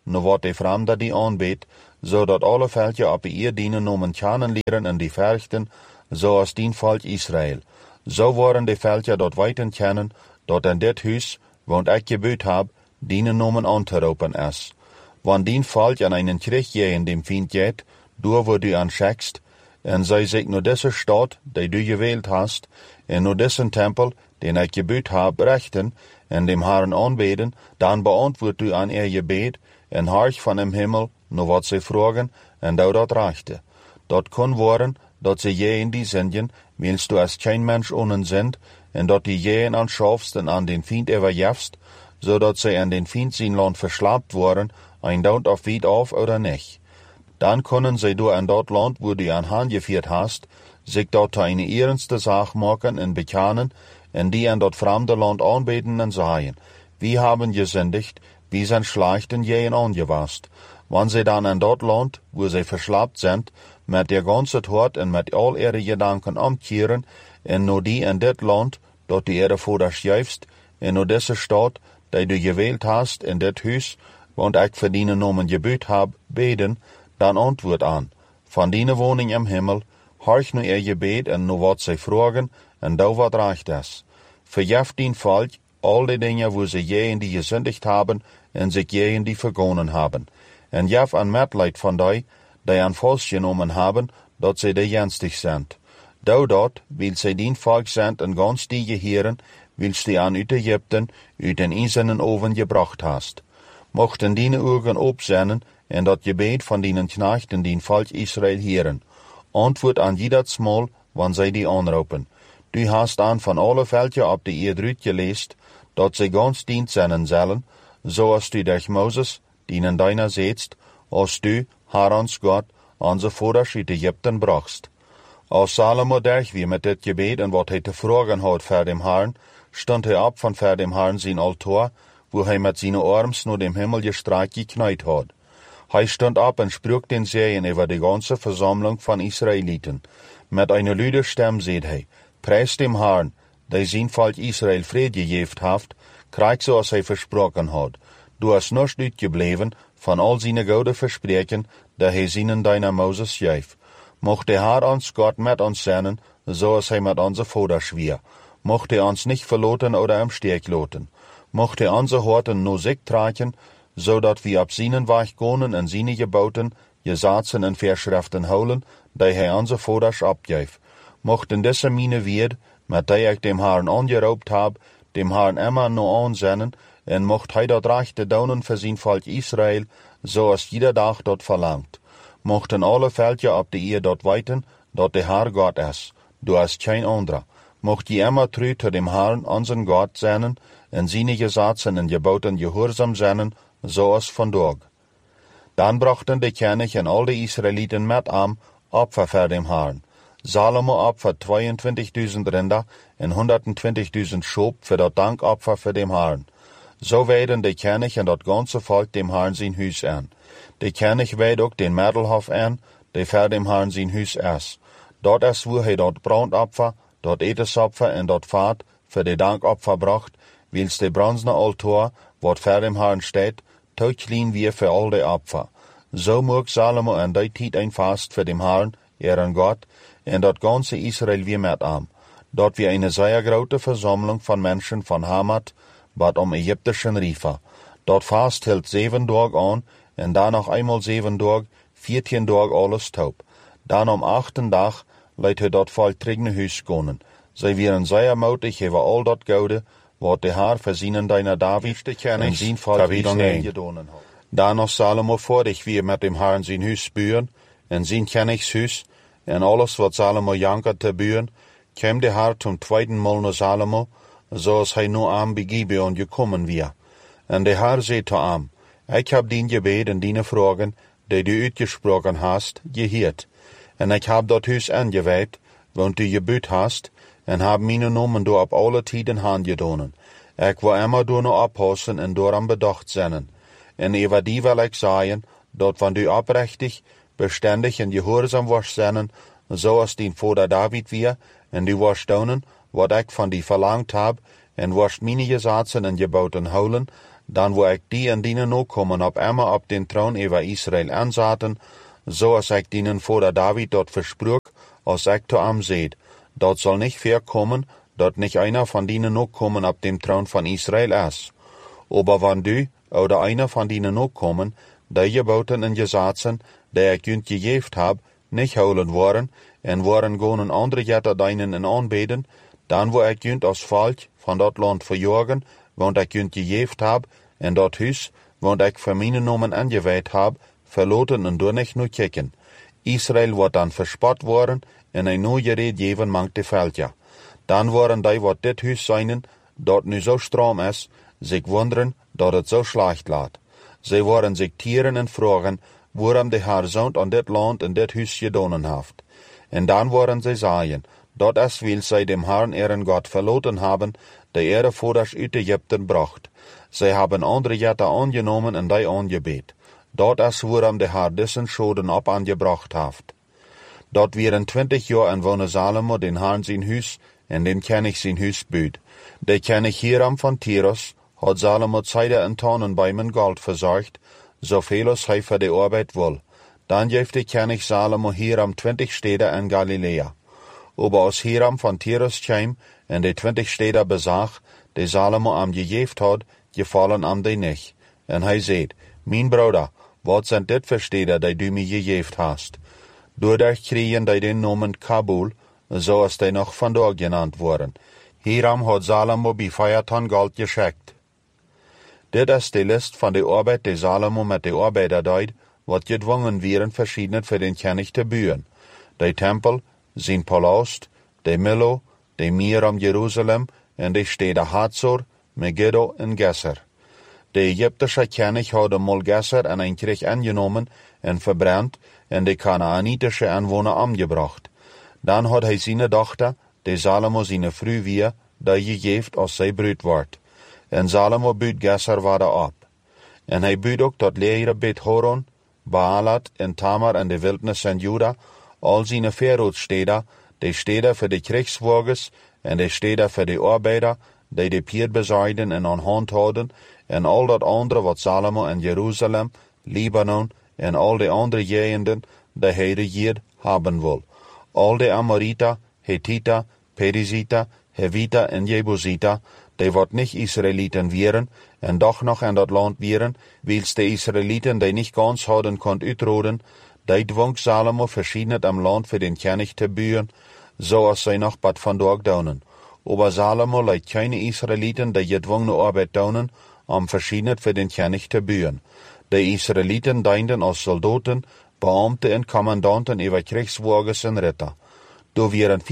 nu wat de Fremde die aanbeet, zodat alle Völker op ihr dienen nomen kennenleren en die verrichten, zoals dien volk Israël. Zo worden de Völker dort weiten kennen, dat in dit huis, want ik gebeut heb, dienen nomen aan te roepen is. Want dien volk an einen Krieg in dem Feind geht, door wo du anschickst, en zij zich nur diese Stadt, die du gewählt hast, en nur diesen Tempel, den ich gebeut heb, rechten, en dem Herrn aanbeden, dan beantwoord du an ihr Gebet, en harch van dem Himmel, nur wat sie fragen, en du dat rechte. Dat kon worden, dat sie je in die Sindjen, willst du als kein Mensch ohne sind, en dat die je anschaffst en an den Feind überjefst, zodat sie an den Feind sein Land verschlapt worden, ein Daut auf Wied auf oder nicht. Dann können sie du an dort Land, wo du an Hand geführt hast, sich dort eine ernste Sache machen und bekennen, en die an dort fremde Land anbeten und sagen, wir haben gesündigt, wir sind schlechten Jehen angewasst. Wenn sie dann an dort Land, wo sie verschlappt sind, mit der ganzen Hort und mit all ihre Gedanken umkehren, en nur die in dit Land, dort die ihre Vater schäufst, en nur diese Stadt, die du gewählt hast, in dit Hus, want ich für deine Namen gebüht hab, beten, dann antwoord an, von deine Wohnung im Himmel, horch nu ihr Gebet en nu wat sie fragen, en du wat reicht es. Verjeft dien Volk, all die Dinge, wo sie je in die gesündigt haben, en sich je in die vergonnen haben. En jef an Mitleid von die an Falsch genommen haben, dat sie die jenstig sind. Du dort, weil sie dien Volk sind en ganz die Gehirn, willst die an uit Ägypten, uit den eisernen Oven gebracht hast. Mochten deine Augen opzennen, en dat Gebet von deinen Knechten dien Volk Israel hören. Antwoord an jedes Mal, wann sie die anrufen. Du hast an von alle Völker ab die ihr drüt gelest, dat sie ganz dient sein sollen, so als du durch Moses, dienen deiner setzt, als du, Herr uns Gott, unser Vater aus Ägypten brachst. Als Salomo durch wie mit dit Gebet en wat hij te fragen had voor dem Herrn, stond hij op van voor dem Herrn zijn Altar, wo hij met zijn arms nur dem Himmel gestreckt gekniet had. Hij stond op en sprak den Segen über die ganze Versammlung von Israeliten. Mit einer lüden Stimme seht hij, preis dem Herrn, der sein Volk Israel Friede gegeben hat, krieg so als hij versprochen hat. Du hast nicht uitgebleven von all seine gute Versprechen, der hij seinen deiner Moses gaf. Mocht der Herr uns Gott mit uns sein, so als hij mit unser Vater schwier. Mocht er uns nicht verloten oder im Stich loten. Mocht er unsere Horten nur sich tragen, so dat wir ab seinen Weg gehen und seine Geboten, Gesetzen und Verschriften holen, die er unser Vater abgab. Mochten diese meine Wert, mit der ich dem Herrn angeraubt hab, dem Herrn immer nur ansennen, und mocht er dort rechte daunen für sein Volk Israel, so als jeder Tag dort verlangt. Mochten alle Völker ab die ihr dort weiten, dort der Herr Gott ist, du hast kein anderer. Mocht je immer treu zu dem Herrn, unseren Gott sein, und seine Gesetzen und Geboten gehorsam sein, so als von Tag. Dann brachten die König und all die Israeliten mit Opfer für dem Herrn. Salomo Opfer 22.000 Rinder und 120.000 Schob für das Dankopfer für dem Herrn. So werden die König und das ganze Volk dem Herrn sein Haus an. Der König weht auch den Mädelhof an, der für dem Herrn sein Haus ist. Dort ist, wo er dort Brandopfer, dort Etesopfer und dort Fahrt für die Dankopfer bracht, wils der bronzene Altar, wat für dem Herrn steht, klein wie für all die Opfer. So mag Salomo an die Zeit ein Fast für dem Herrn, ihren Gott, und dort ganze Israel wie mit am. Dort wie eine sehr große Versammlung von Menschen von Hamat, bat ägyptischen Riefer. Dort Fast hält 7 Tage an, und dann noch einmal 7 Tage, 14 Tage alles taub. Dann am 8. Tag leidt dort voll trigne Hüs gehen. Sie wären sehr mutig über all dort Gaude, wat der Herr für seinen deiner David und sein Volk Israel getan hat. Da noch Salomo vorig wie mit dem Herrn sein Hus bühren, und sein Königshus, und alles wat Salomo jankert te bühren, käm der Herr zum 2. Mal nach Salomo, so als hij nur am Gibeon gekommen wir. Und der Herr sagt zu ihm, ich hab din Gebet und deine Fragen, die du uitgesprochen hast, gehört. Und ich hab dort Hus angeweiht, wo du gebüht hast, en hab meine Namen do op alle Tiden handgedonen. Ich will immer do no abpassen en doran bedacht sein. En über die will ich sagen, dat wenn du oprechtig, beständig en gehorsam warst sein, so als dein Vater David wir, en du warst daunen, wat ich von dir verlangt hab, en warst meine Gesetzen en Geboten holen, dan wo ik die en dienen nakomen op emma op den troon over Israël aanzaten, zoals ik dienen voor David dort versprook, als ik te hem zeid, dat zal niet voorkomen, dat niet einer van dienen nakomen op dem troon van Israël is. Aber wann du, oder einer van dienen nakomen, die geboten en gezaten, die ik junt gegeven heb, niet houden worden, en worden gewoon een andere jetter dienen en aanbeden, dan wil ik junt als volk van dat land verjagen, want ik junt gegeven heb, en dat huis, want ik voor mijn namen aangeweid heb, verlaten en door niet nu kijken. Israël wordt dan verspot worden, en een nieuw gereed geven mangt de veldja. Dan worden die wat dit huis zijn, dat nu zo stram is, zich wonderen dat het zo slecht laat. Zij worden zich tieren en vragen, waarom de Heer zo'n aan dit land en dit huis gedaan heeft. En dan worden zij zeggen, dat is wil zij dem Herrn ihren God verlaten hebben, de ihre vaders uit Egypten bracht. Zij hebben andere jetten aangenomen en die aangebed. Dat is waarom de Heer dessen schoden op aangebracht heeft. Dat waren 20 jaar en woonde Salomo den Herrn zijn huis en den König zijn huis buit. De König Hiram van Tyrus had Salomo zijde en tonen bij mijn goud verzorgd, zoveel als hij voor de arbeid wil. Dan geeft de König Salomo Hiram 20 steden in Galilea. Aber als Hiram van Tyrus kwam en de 20 steden bezag, die Salomo hem gegeven had, gevallen hem die niet. En hij zei, mijn broeder, wat zijn dit voor steden die du mij gegeven hast? Doordat kregen die den namen Kabul, zoals die nog vandaag genaamd worden. Hiram had Salomo bij 4 ton goud geschikt. Dit is de list van de arbeid die Salomo met de arbeider deed, wat gedwongen werden verschieden voor den König te bouwen. De tempel, zijn palast, de Milo, de meer om Jeruzalem en de steden Hazor, Megiddo en Gesser. De Egyptische König had Gesser en een krieg aangenomen en verbrand en de Kanaanitische aanwoner omgebracht. Dan had hij zijn dochter, de Salomo zijn vrouw weer, die gegeven als zij bruid wordt. En Salomo buit Gesser verder op. En hij buit ook tot leren Bet Horon, Baalat en Tamar en de wildnis en Juda, al zijn veeroodsteden, de steden voor de krijgswagens en de steden voor de arbeider, die de pier bezaaiden en aan hand houden, en al dat andere wat Salomo en Jeruzalem, Libanon en al de andere gegenden, die hij regeerd hebben wil. Al de Amorita, Hethita, Perizita, Hevita en Jebusita, die wat niet Israëlieten waren, en doch nog in dat land waren, wils de Israëlieten die niet gans hadden kon uitroden, die dwong Salomo verschiedenet am land voor den König te bouwen, zoals zij nog bad vandaag doen. Aber Salomo leidt keine Israëlieten die gedwongene arbeid doen, om verschiedenet voor den König te bouwen. De Israëlieten dienden als soldaten, beambten en commandanten over krijgswagens en ritter. Er waren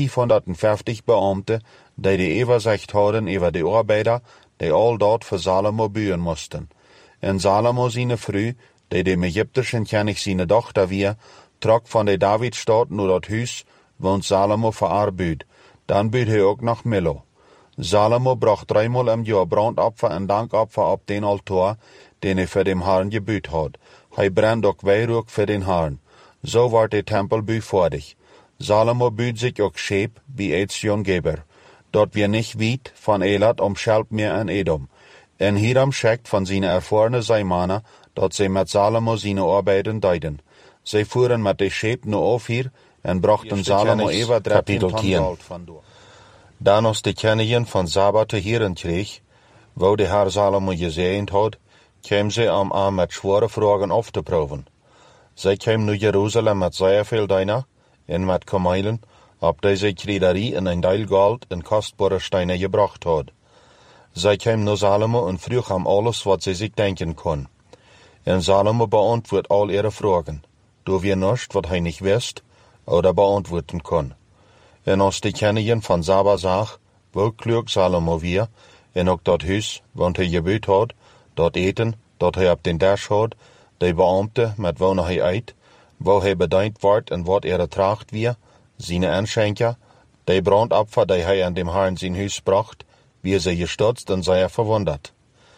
550 beambten, die de overzicht hadden over de arbeider, die al dat voor Salomo bouwen moesten. En Salomo zijn vrouw, die de Egyptische König zijn dochter weer, trok van de Davidstad naar dat huis, want Salomo voor haar buit. Dan buit hij ook nog Milo. Salomo bracht 3-maal im jaar brandopfer en dankopfer op den altaar, den hij voor dem Herrn gebuut had. Hij brandt ook weihrauch voor den Herrn. Zo wordt de tempel bouwvaardig. Salomo buut zich ook scheep bij Ezion-Geber. Dat weer niet weit van Elat om Schelpmeer en Edom. En Hiram schickt van zijn ervarene zeemannen, dat zij met Salomo zijn arbeiden deden. Zij voeren met de scheep naar Ofir en brachten Salomo even 13 ton goud vandoor. Dan als de koningin van Saba te heren kreeg, wou de Heer Salomo gezegend had, kwam zij om aan met zware vragen af te proeven. Zij kwam naar Jeruzalem met zeer veel dijnen en met kamelen, op deze kriederie en een deel goud en kostbare stenen gebracht had. Zij kwam naar Salomo en vroeg hem alles wat zij zich denken kon. En Salomo beantwoordt al ihre vragen, door weer niets wat hij niet wist, oder beantwoorden kon. En als de koningin van Saba zag, hoe klug Salomo weer, en ook dat huis, want hij gebuut had, dat eten, dat hij op den dash had, de beambte met wonen hij uit, waar hij bediend wordt en wat tracht weer, zijn aanschenker, de brandopfer die hij aan dem Herrn zijn huis bracht, wie zij gestutzt en zij verwonderd.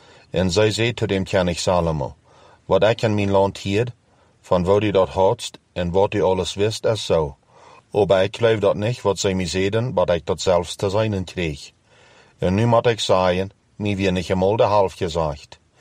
En zij zei te dem König Salomo, wat ik in mijn land hier, van waar u dat hadst en wat u alles wist is zo. Aber ik geloof dat niet wat zij mij zeiden, wat ik dat zelfs te zijn kreeg. En nu moet ik zeggen, mij weer niet eenmaal de half gezegd.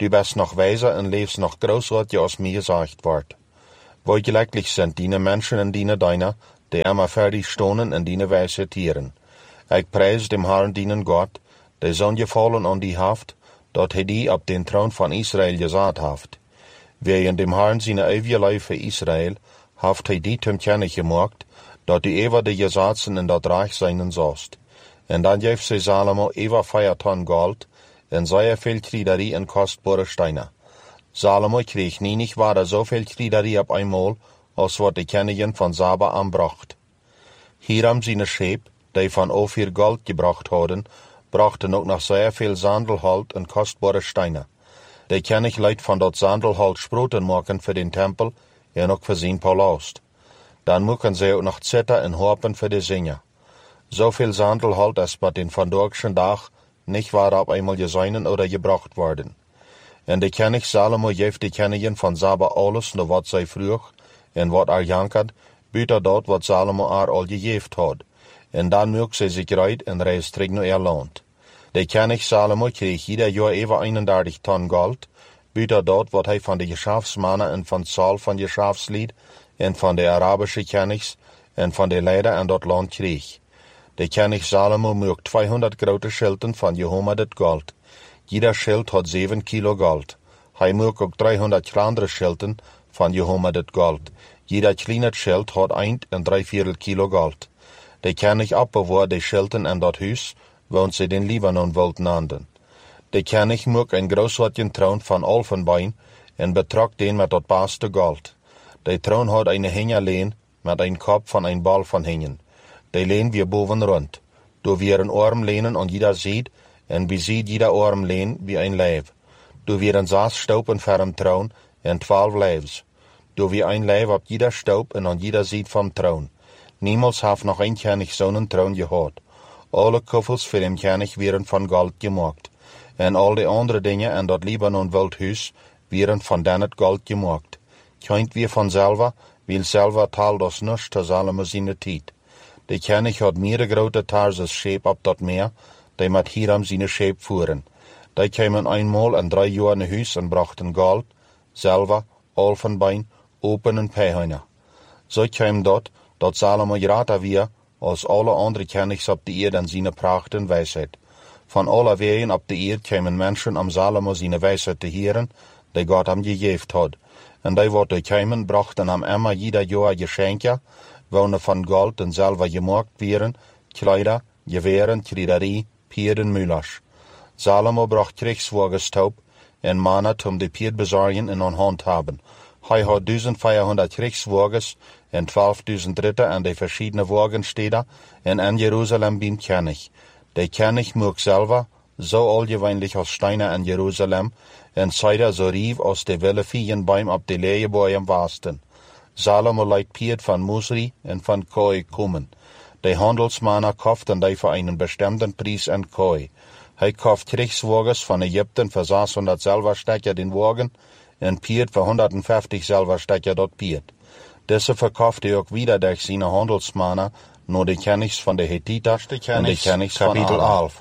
du bist noch weiser en leefst nog groß wat je als mir gesagt wordt. Wo gelijklich sind die Menschen en die deiner, die immer fertig stonen en die wijze tieren. Ik prijs dem Herrn dienen Gott, die zo'n gevallen aan die haft, dat hij die op den troon van Israël gezet haft. Wegen dem Herrn zijn eeuwige lief voor Israël, haft hij die te kennen gemaakt, dat die eeuwig de gesetzen in dat rijk zijn zost. En dan geeft zij Salomo eeuwig 4 ton gold, en zeer veel kriederie en kostbare steinen. Salomo kreeg niet waar zoveel kriederie op eenmaal, als wat de koningen van Saba aanbracht. Hierom zijn scheep, die van Ophir gold gebracht hadden, brachten ook nog zeer veel sandelhout en kostbare steinen. De koning liet van dat sandelhout sproeten maken voor den tempel en ook voor zijn palast. Dan maken zij ook nog zetten en harpen voor de zingen. Zoveel sandelhout als met den vandaagse dag niet waar op eenmaal gezien oder gebracht worden. En de koning Salomo geeft de koningen van Saba alles naar wat zij vroeg en wat jankert, buiten dat wat Salomo al gegeven had. En dan maakt zij zich uit en reist terug naar land. De koning Salomo kreeg ieder jaar even 31 ton gold, buiten dat wat hij van de geschäftsmannen en van Saul van geschäftslied en van de Arabische konings en van de leider aan dat land kreeg. De koning Salomo maakt 200 grote schilden van gehommerd gold. Jeder schild had 7 kilo gold. Hij maakt ook 300 kleinere schilden van gehommerd gold. Jeder kleine schild had 1 en 3/4 kilo gold. De koning opbewaart de schilden en dat huis, want ze den Libanon wilden anden. De koning maakt een grootwaardige troon van olfenbein en betrok den met dat beste gold. De troon had een hingerleen met een kop van een bal van hingen. De leen weer boven rond. Door weer een armlenen aan jeder zijde en beziet jeder armleen wie een lijf. Door weer een 6 stopen voor troon en 12 lijfs. Door weer een lijf op jeder stoop en aan jeder zijde van troon. Niemals heeft nog een koning zo'n troon gehad. Alle koffels voor dem koning werden van goud gemaakt. En al de andere dingen en dat Libanon wildhuis werden van dat goud gemaakt. Keint weer vanzelf, wil zelf taal das niets te Salomo zijn tijd. De koning had meer grote Tarsus scheep op dat meer, die met Hiram zijn scheep voeren. Die kwamen eenmaal en 3 jaar naar huis en brachten goud, zilver, olfenbein, open en pijhijnen. Zo kwam dat Salomo groter weer als alle andere konings op de eerd en zijn pracht en wijsheid. Van alle wegen op de eerd kwamen mensen om Salomo zijn wijsheid te heren, die God hem gegeven had. En die wat kwamen brachten hem immer jeder jaar geschenken, wonen van goud en zilver gemaakt werden, kleider, geweren, kriederie, pieren, muilers. Salomo bracht krigswagenstoop en mannen om de pier bezorgen en aan hand hebben. Hij had 1400 krigswagens en 12.000 ritter aan de verschillende wagensteden en in Jeruzalem beim koning. De koning maakt zelf zo algemeenlijk als steinen in Jeruzalem en zijde zo rief als de wilde viegenbeim op de leeuwenboeien wasten. Salomo leidt pier van Musri en van kooi komen. De handelsmannen kochten die voor een bestemden prijs en kooi. Hij kocht krigswagens van Egypten voor 600 zilverstekken den wagen en pier voor 150 zilverstekken dat pier. Deze verkocht hij ook wieder door zijn handelsmannen naar de konings van de Hethiter en de konings kapitel 11.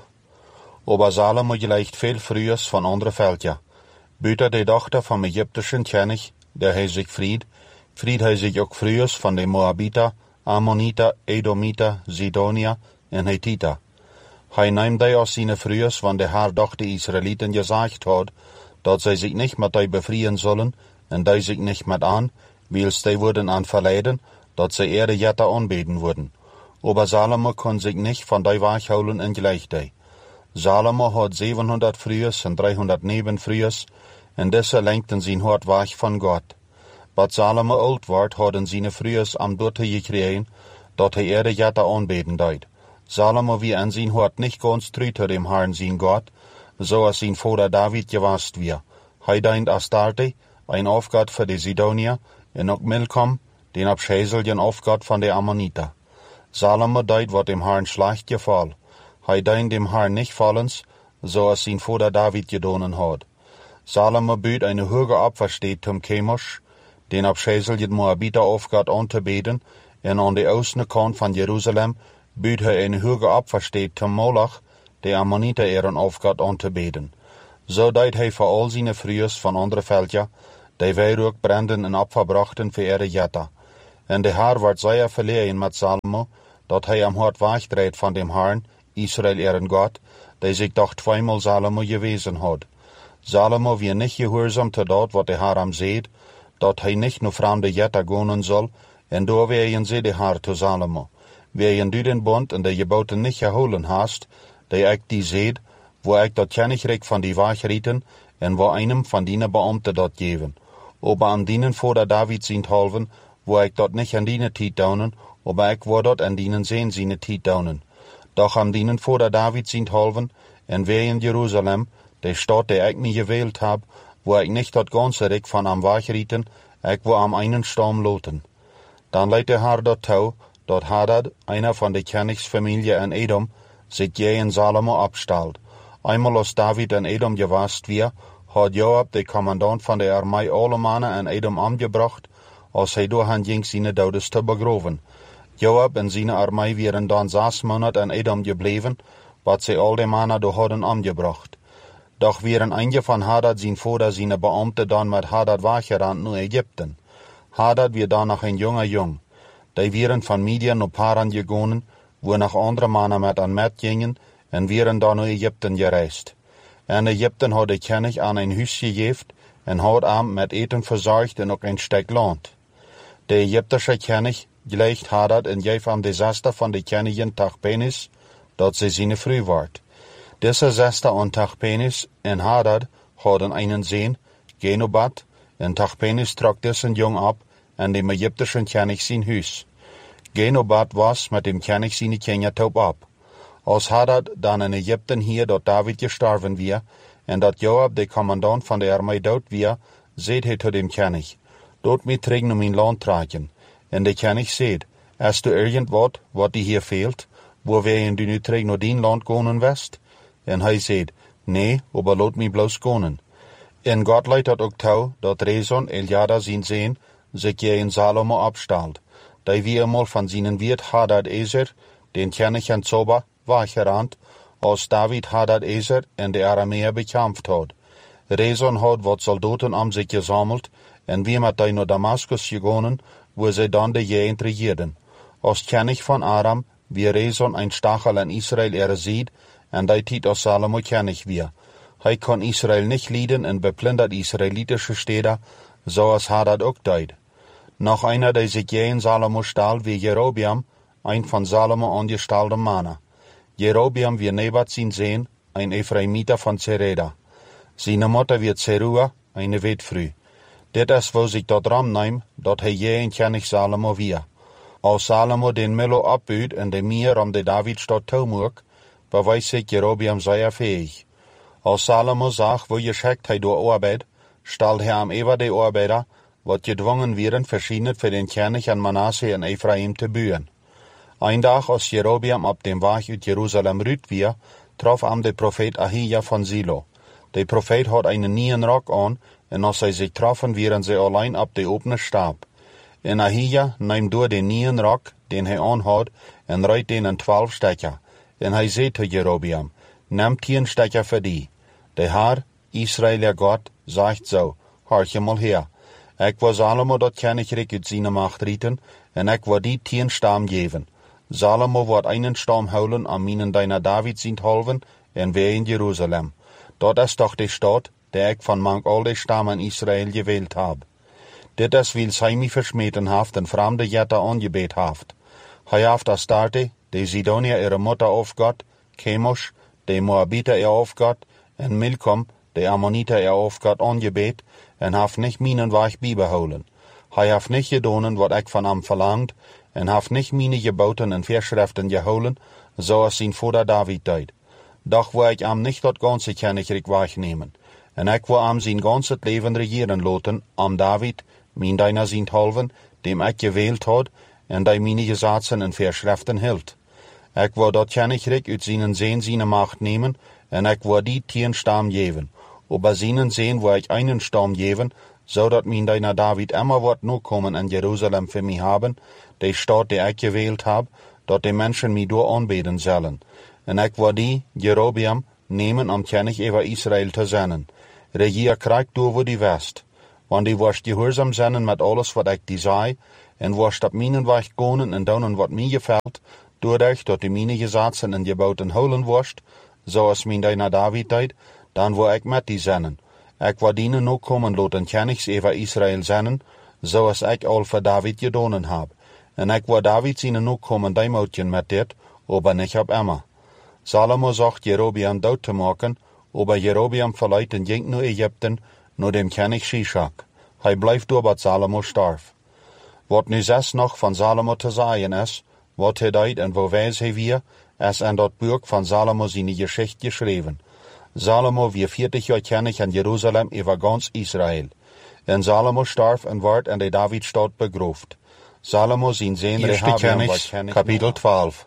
Aber Salomo gleicht veel vroegers van andere veldje. Buiten de dochter van Egyptischen koning, der hij zich vriend hij zich ook vroegers van de Moabiter, Ammoniter, Edomiter, Zidonier en Hethiter. Hij neemt die als zijn vroegers, want haar doch de Israëlieten gezegd had, dat zij zich niet met die bevrijen zullen, en die zich niet met aan, wils die worden aan verleiden, dat zij eerder jetten aanbeden worden. Aber Salomo kon zich niet van die weghouden en gelijk die. Salomo had 700 vroegers en 300 nebenvroegers, en deze lenkten zijn hart weg van God. Wat Salomo oud werd, hadden zijn vroegers am dotte gekregen, dat hij eerder jetten aanbeden deed. Salomo wie in zijn hart niet ganz treu te dem Herrn zijn God, zoals zijn vader David geweest weer. Hij deint Astarte, een afgod voor de Zidonier, en ook Milcom, den afschezelgen afgod van de Ammoniter. Salomo deed wat dem Herrn slecht geval. Hij deint dem Herrn niet vallens, zoals zijn vader David gedaan had. Salomo buit een hoge opversteed tom Chemosh, den afschezelgen Moabiter afgod aan te beden, en aan de oostelijke kant van Jeruzalem buit hij een hoge opversteed tom Moloch, de Ammoniter eren afgod aan te beden. Zo deed hij voor al zijn vrienden van andere veldja, die wierook branden en opverbrachten voor ihre jetta. En de Heer werd zeer verlegen met Salomo, dat hij hem had weggedraaid van dem Herrn, Israël ihren God, die zich toch tweemaal Salomo gewezen had. Salomo weer niet gehoorzaam te dat wat de Heer hem zei, dat hij niet naar vreemde jetta gaan zal, en door weeën zei de Heer te Salomo, weeën du den bond en de geboten niet gehouden hast, die ik die zei, waar ik dat koninkrijk van die wegrieten, en waar einem van die beambten dat geven. Aber aan dienen vader David zijn halven, waar ik dat niet aan dienen tijd dounen, aber ik wou dat aan dienen zijn tijd dounen. Doch aan dienen vader David zijn halven, en wij in Jeruzalem, de stad die ik me gewählt heb, waar ik niet dat ganze rijk van hem wegrieten, ik wou hem einen stam loten. Dan leidt de Heer dat toe, dat Hadad, einer van de koningsfamilie in Edom, zich tegen Salomo opstelt. Eenmaal als David in Edom geweest weer, had Joab, de commandant van de armee, alle mannen in Edom omgebracht, als hij door hen ging zijn dodes te begroven. Joab en zijn armee waren dan 6 maanden in Edom gebleven, wat zij al de mannen door hadden omgebracht. Doch waren enkele van Hadad zijn vader zijn beambten dan met Hadad weggerend naar Egypte. Hadad weer dan nog een jonge jong. Die waren van Midian naar Paran gegaan, waar nog andere mannen met hen met gingen, en waren dan naar Egypte gereisd. En Egypte had de koning aan een huis gegeven, en had hem met eten verzorgd en ook een stuk land. De Egyptische koning geleid Hadad en geef hem de 6e van de koningin Tachpenes, dat ze zijn vrouw werd. Deze 6e aan Tachpenes en Hadad hadden een zoon, Genobat, en Tachpenes trok deze jong op en de Egyptische koning zijn huis. Genobat was met dem koning zijn kindertop op. Als Hadad dan in Egypte hier dat David gestorven weer, en dat Joab de commandant van de armee dood weer, zei hij tot dem koning, dood mij terug naar mijn land trekken. En de koning zei, is er irgend wat die hier veelt, waar wij du nu terug naar dien land gaan west? En hij zei, nee, aber laat mij bloos gaan. En God leidt dat ook toe, dat Rezon Eljada zijn zoon zich tegen Salomo opstelt. Die wie eenmaal van zijn wierd Hadad-Ezer, den koning en Zoba, weggerend, als David Hadad-Ezer en de Arameer bekämpft had. Rezon had wat soldaten om zich gezameld, en wie met die naar Damascus gegaan, waar zij dan de jegend regeerden. Als koning van Aram, wie Rezon een stachel in Israël erziet, en die tijd als Salomo koning weer. Hij kon Israël niet leiden en beplundert Israëlitische steden, zoals Hadad ook deed. Nog einer die zich tegen Salomo stal, wie Jerobeam, een van Salomo aangestelde mannen. Jerobeam wie Nebat zijn zoon, een Ephraimiter van Zereda. Zijn moeder werd Zerua, een wetvrouw. Dit is waar zich dat ram neemt, dat hij een koning Salomo weer. Als Salomo den Milo opbuit en de meer om de Davidstad toemoek, bewijst zich Jerobeam zeer fähig. Als Salomo zag hoe geschikt hij door arbeid, stelde hij hem even de arbeider, wat gedwongen werden verschieden voor den koning en Manasse en Ephraim te buien. Een dag als Jerobeam op dem weg uit Jeruzalem ruut weer, trof hem de profeet Ahija van Silo. De profeet had een nieuwe rok aan, en als zij zich troffen, waren zij alleen op de opene stap. En Ahija neemt door de nieuwe rok, den hij aan had, en ruit den in 12 stukken. En hij zei tot Jerobeam, neem 10 stukken voor die. De Heer, Israël God, zegt zo, hoor je mal her. Ik wil Salomo dat koninkrijk uit zijn macht rieten, en ik wil die 10 stam geven. Salomo wordt einen stam houden aan minen deiner David zijn halven, en wij in Jeruzalem. Dat is toch de stad, die ik van mank al de stammen Israël gewählt heb. Dit is wil zij mij versmeten heeft en vreemde jette aangebeet heeft. Hij heeft Astarte, de Sidonia ihre moeder aufgott, Chemosh, de Moabiter ihr aufgott, en Milkom, de Ammoniter ihr aufgott aangebeet, en heeft niet minen weg bijbehouden. Hij heeft niet gedaan wat ik van hem verlangt, en heeft niet mine geboten en verschriften gehouden, zoals zijn vader David deed. Doch wil ik hem niet dat ganze koninkrijk wegnemen, en ik wil hem zijn ganse leven regeren laten, om David, mijn deiner zijn halven, dem ik gewählt had, en die mine gesetzen en verschriften hield. Ik wil dat koninkrijk uit zijn macht nemen, en ik wil die 10 stam geven. Ober zijn wil ik einen stam geven, zodat mijn deiner David immer wordt noekomen in Jeruzalem voor mij hebben, de stad die ik gewählt heb, dat de mensen mij door aanbeden zullen. En ik wil die, Jerobeam, nemen om kennig over Israël te zennen. Regeer krijgt over die west, want die worst gehoorzaam zennen met alles wat ik die zei, en worst op mijn weg konen en doen wat mij gefällt, doordat dat die mine gezaten en gebouten holen worst, zoals mijn dijner David deed, dan wil ik met die zennen. Ik wil dienen ook komen laten kennigs over Israël zennen, zoals ik al voor David gedaan heb. En ik wil David zien ook komen duimoutjen met dit, aber niet op Emma. Salomo zocht Jerobeam dood te maken, aber Jerobeam verleidt en ging naar Egypten, naar dem kennig Shishak. Hij blijft door wat Salomo starf. Wat nu zes nog van Salomo te zeggen is, wat hij deed en waar wijs hij weer, is in dat boek van Salomo zijn geschichte geschreven. Salomo weer 40 jaar kennig in Jeruzalem over gans Israël. En Salomo starf en werd in de Davidstad begroefd. Salomo zijn zoon Rehabeam was kennig. Kapitel 12.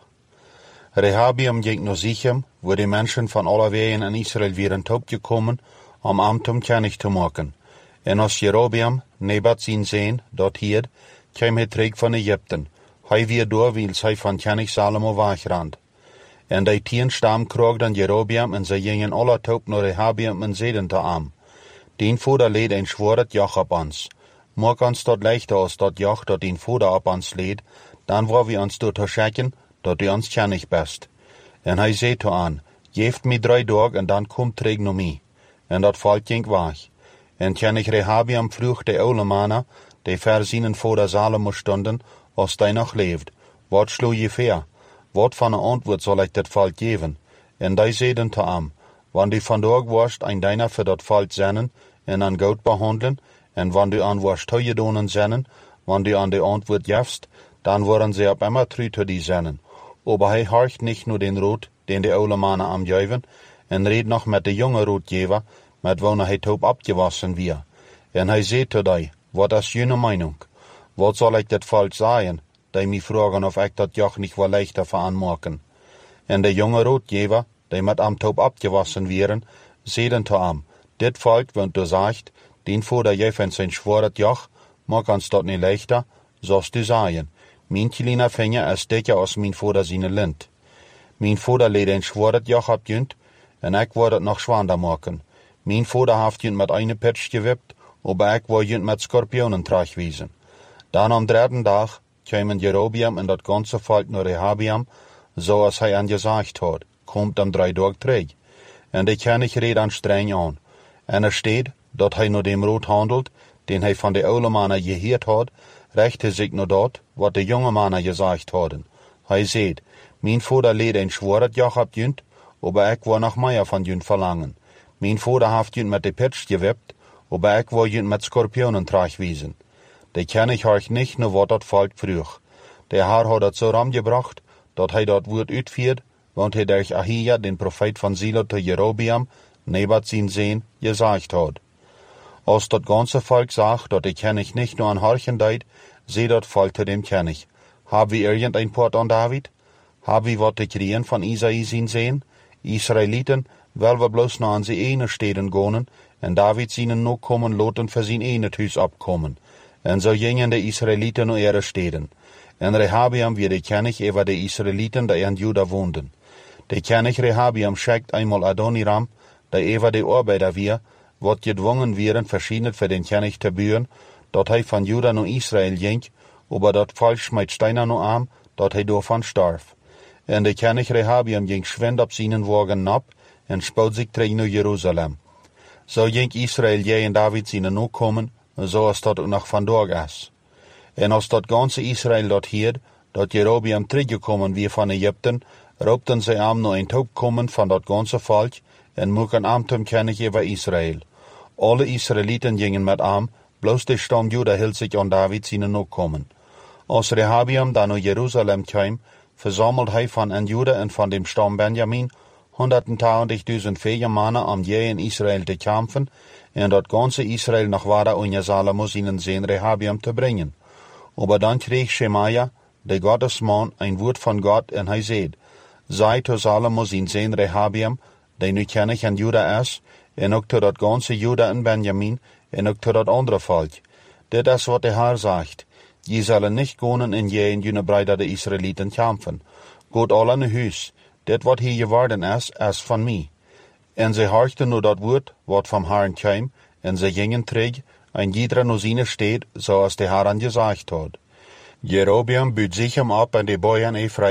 Rehabeam ging naar Sichem, waar de mensen van alle wegen in Israël waren opgekomen, om hem kennig te maken. En als Jerobeam, Nebat zijn zoon, dat hield, kwam hij terug van Egypten. Hij weer door, wils hij van kennig Salomo wegrand. En die 10 stam kroegden Jerobeam en ze gingen alle top naar Rehabeam en zeiden te hem: Dien vader leed een zwaard joch op ons. Maak ons dat lichter als dat joch dat dien vader op ons leed, dan wil we ons door te schikken, dat u ons kennig best. En hij zei te aan: Geeft mij 3 dagen en dan kom terug naar mij. En dat volk ging weg. En kennig Rehabeam vroeg de oude mannen, die ver zijn vader Salomo stonden, als hij nog leeft: Wat sloeg je ver? Wat van een antwoord zal ik dit volk geven? En die zeiden te hem: Wanneer u vandaag worst een dijner voor dat volk zennen en aan goud behandelen, en wanneer u aan worst toegedonen zennen, wanneer u aan de antwoord geeft, dan worden ze op immer terug te die zennen. Aber hij horcht niet naar den rood, den de oude mannen am geven, en reed nog met de jonge roodgever, met wanneer hij top opgewassen weer. En hij zei te die: Wat is jullie meinung? Wat zal ik dit volk zeggen? Die mij vragen of ik dat joch niet wel leichter voor aanmaken. En de jonge roodgever, die met hem top opgewassen waren, zeiden te hem: Dit volk, want du zegt, dien vader jij van zijn zwaard joch, maak ons dat niet leichter, zoals du zeggen. Mijn kleine vinger is dikker als mijn vader zijn lint. Mijn vader leed een zwaard joch op junt, en ik wil het nog zwaarder maken. Mijn vader heeft junt met een pitch gewipt, aber ik wil junt met scorpionen terugwezen. Dan am 3e dag kwamen Jerobeam en dat ganze volk naar Rehabeam, zoals hij aan gezegd had, komt om 3 dagen terug. En de kennig reed aan streng aan. En er staat dat hij naar dem rood handelt, den hij van de oude mannen gehoord had, richtte zich naar dat, wat de jonge mannen gezegd hadden. Hij zei: Mijn vader leed een zwaard joch op junt, aber ik wil nog meer van junt verlangen. Mijn vader heeft junt met de pitch gewipt, aber ik wil junt met scorpionen terugwezen. De kennig horcht niet naar wat dat volk vroeg. De Heer had het zo ramgebracht, dat hij dat woord uitvierd, want hij durch Ahia, den profeet van Silo te Jerobeam, Nebat zijn zoon, gezegd had. Als dat ganze volk zag dat de kennig niet nur aan horchen deed, zei dat volk te dem kennig: Hebben we irgendein poort aan David? Hebben we wat te kriegen van Isaïe zijn zoon? Israëlieten, wel we bloos naar onze ene steden gaan, en David zijn nog komen laten voor zijn ene huis opkomen. En zo gingen de Israëlieten naar ihre steden. En Rehabeam weer de kennig over de Israëlieten die in Juda woonden. De kennig Rehabeam schickt eenmaal Adoniram, die over de arbeider weer, wat gedwongen werden verschieden voor den kennig te buren, dat hij van Juda naar Israël ging, aber dat volk smijt steiner naar hem, dat hij daarvan starf. En de kennig Rehabeam ging schwind op zijn wagen nap, en spoot zich terug naar Jeruzalem. Zo ging Israël jij en David zijn nog komen, zoals dat ook nog vandaag is. En als dat ganse Israël dat hield, dat Jerobeam teruggekomen weer van Egypten, roepten zij hem naar een top komen van dat ganse volk, en moeken hem te kennig over Israël. Alle Israëlieten gingen met hem, bloos de stam Juda hield zich aan David zijn nog komen. Als Rehabeam dan naar Jeruzalem kwam, verzamelde hij van en Juda en van dem stam Benjamin 120.000 vege mannen om jij in Israël te kampen, en dat ganze Israël nog waren onder Salomo zijn zoon Rehabeam te brengen. Aber dan kreeg Shemaja, de Gottesman, een woord van God, en hij zei: Zei te Salomo zijn zoon Rehabeam, die nu kennig in Juda is, en ook te dat ganse Juda en Benjamin, en ook te dat andere volk. Dit is wat de Heer zegt: Je zullen niet gaan en jij en jullie broeder de Israëlieten kampen. Gaat al in huis. Dit wat hier geworden is van mij. En ze horchten nu dat woord wat van Herrn kwam, en ze gingen terug, en iedere naar zijn stad, zoals de Herrn gezegd had. Jerobeam buut zich hem op en de boeien Ephraim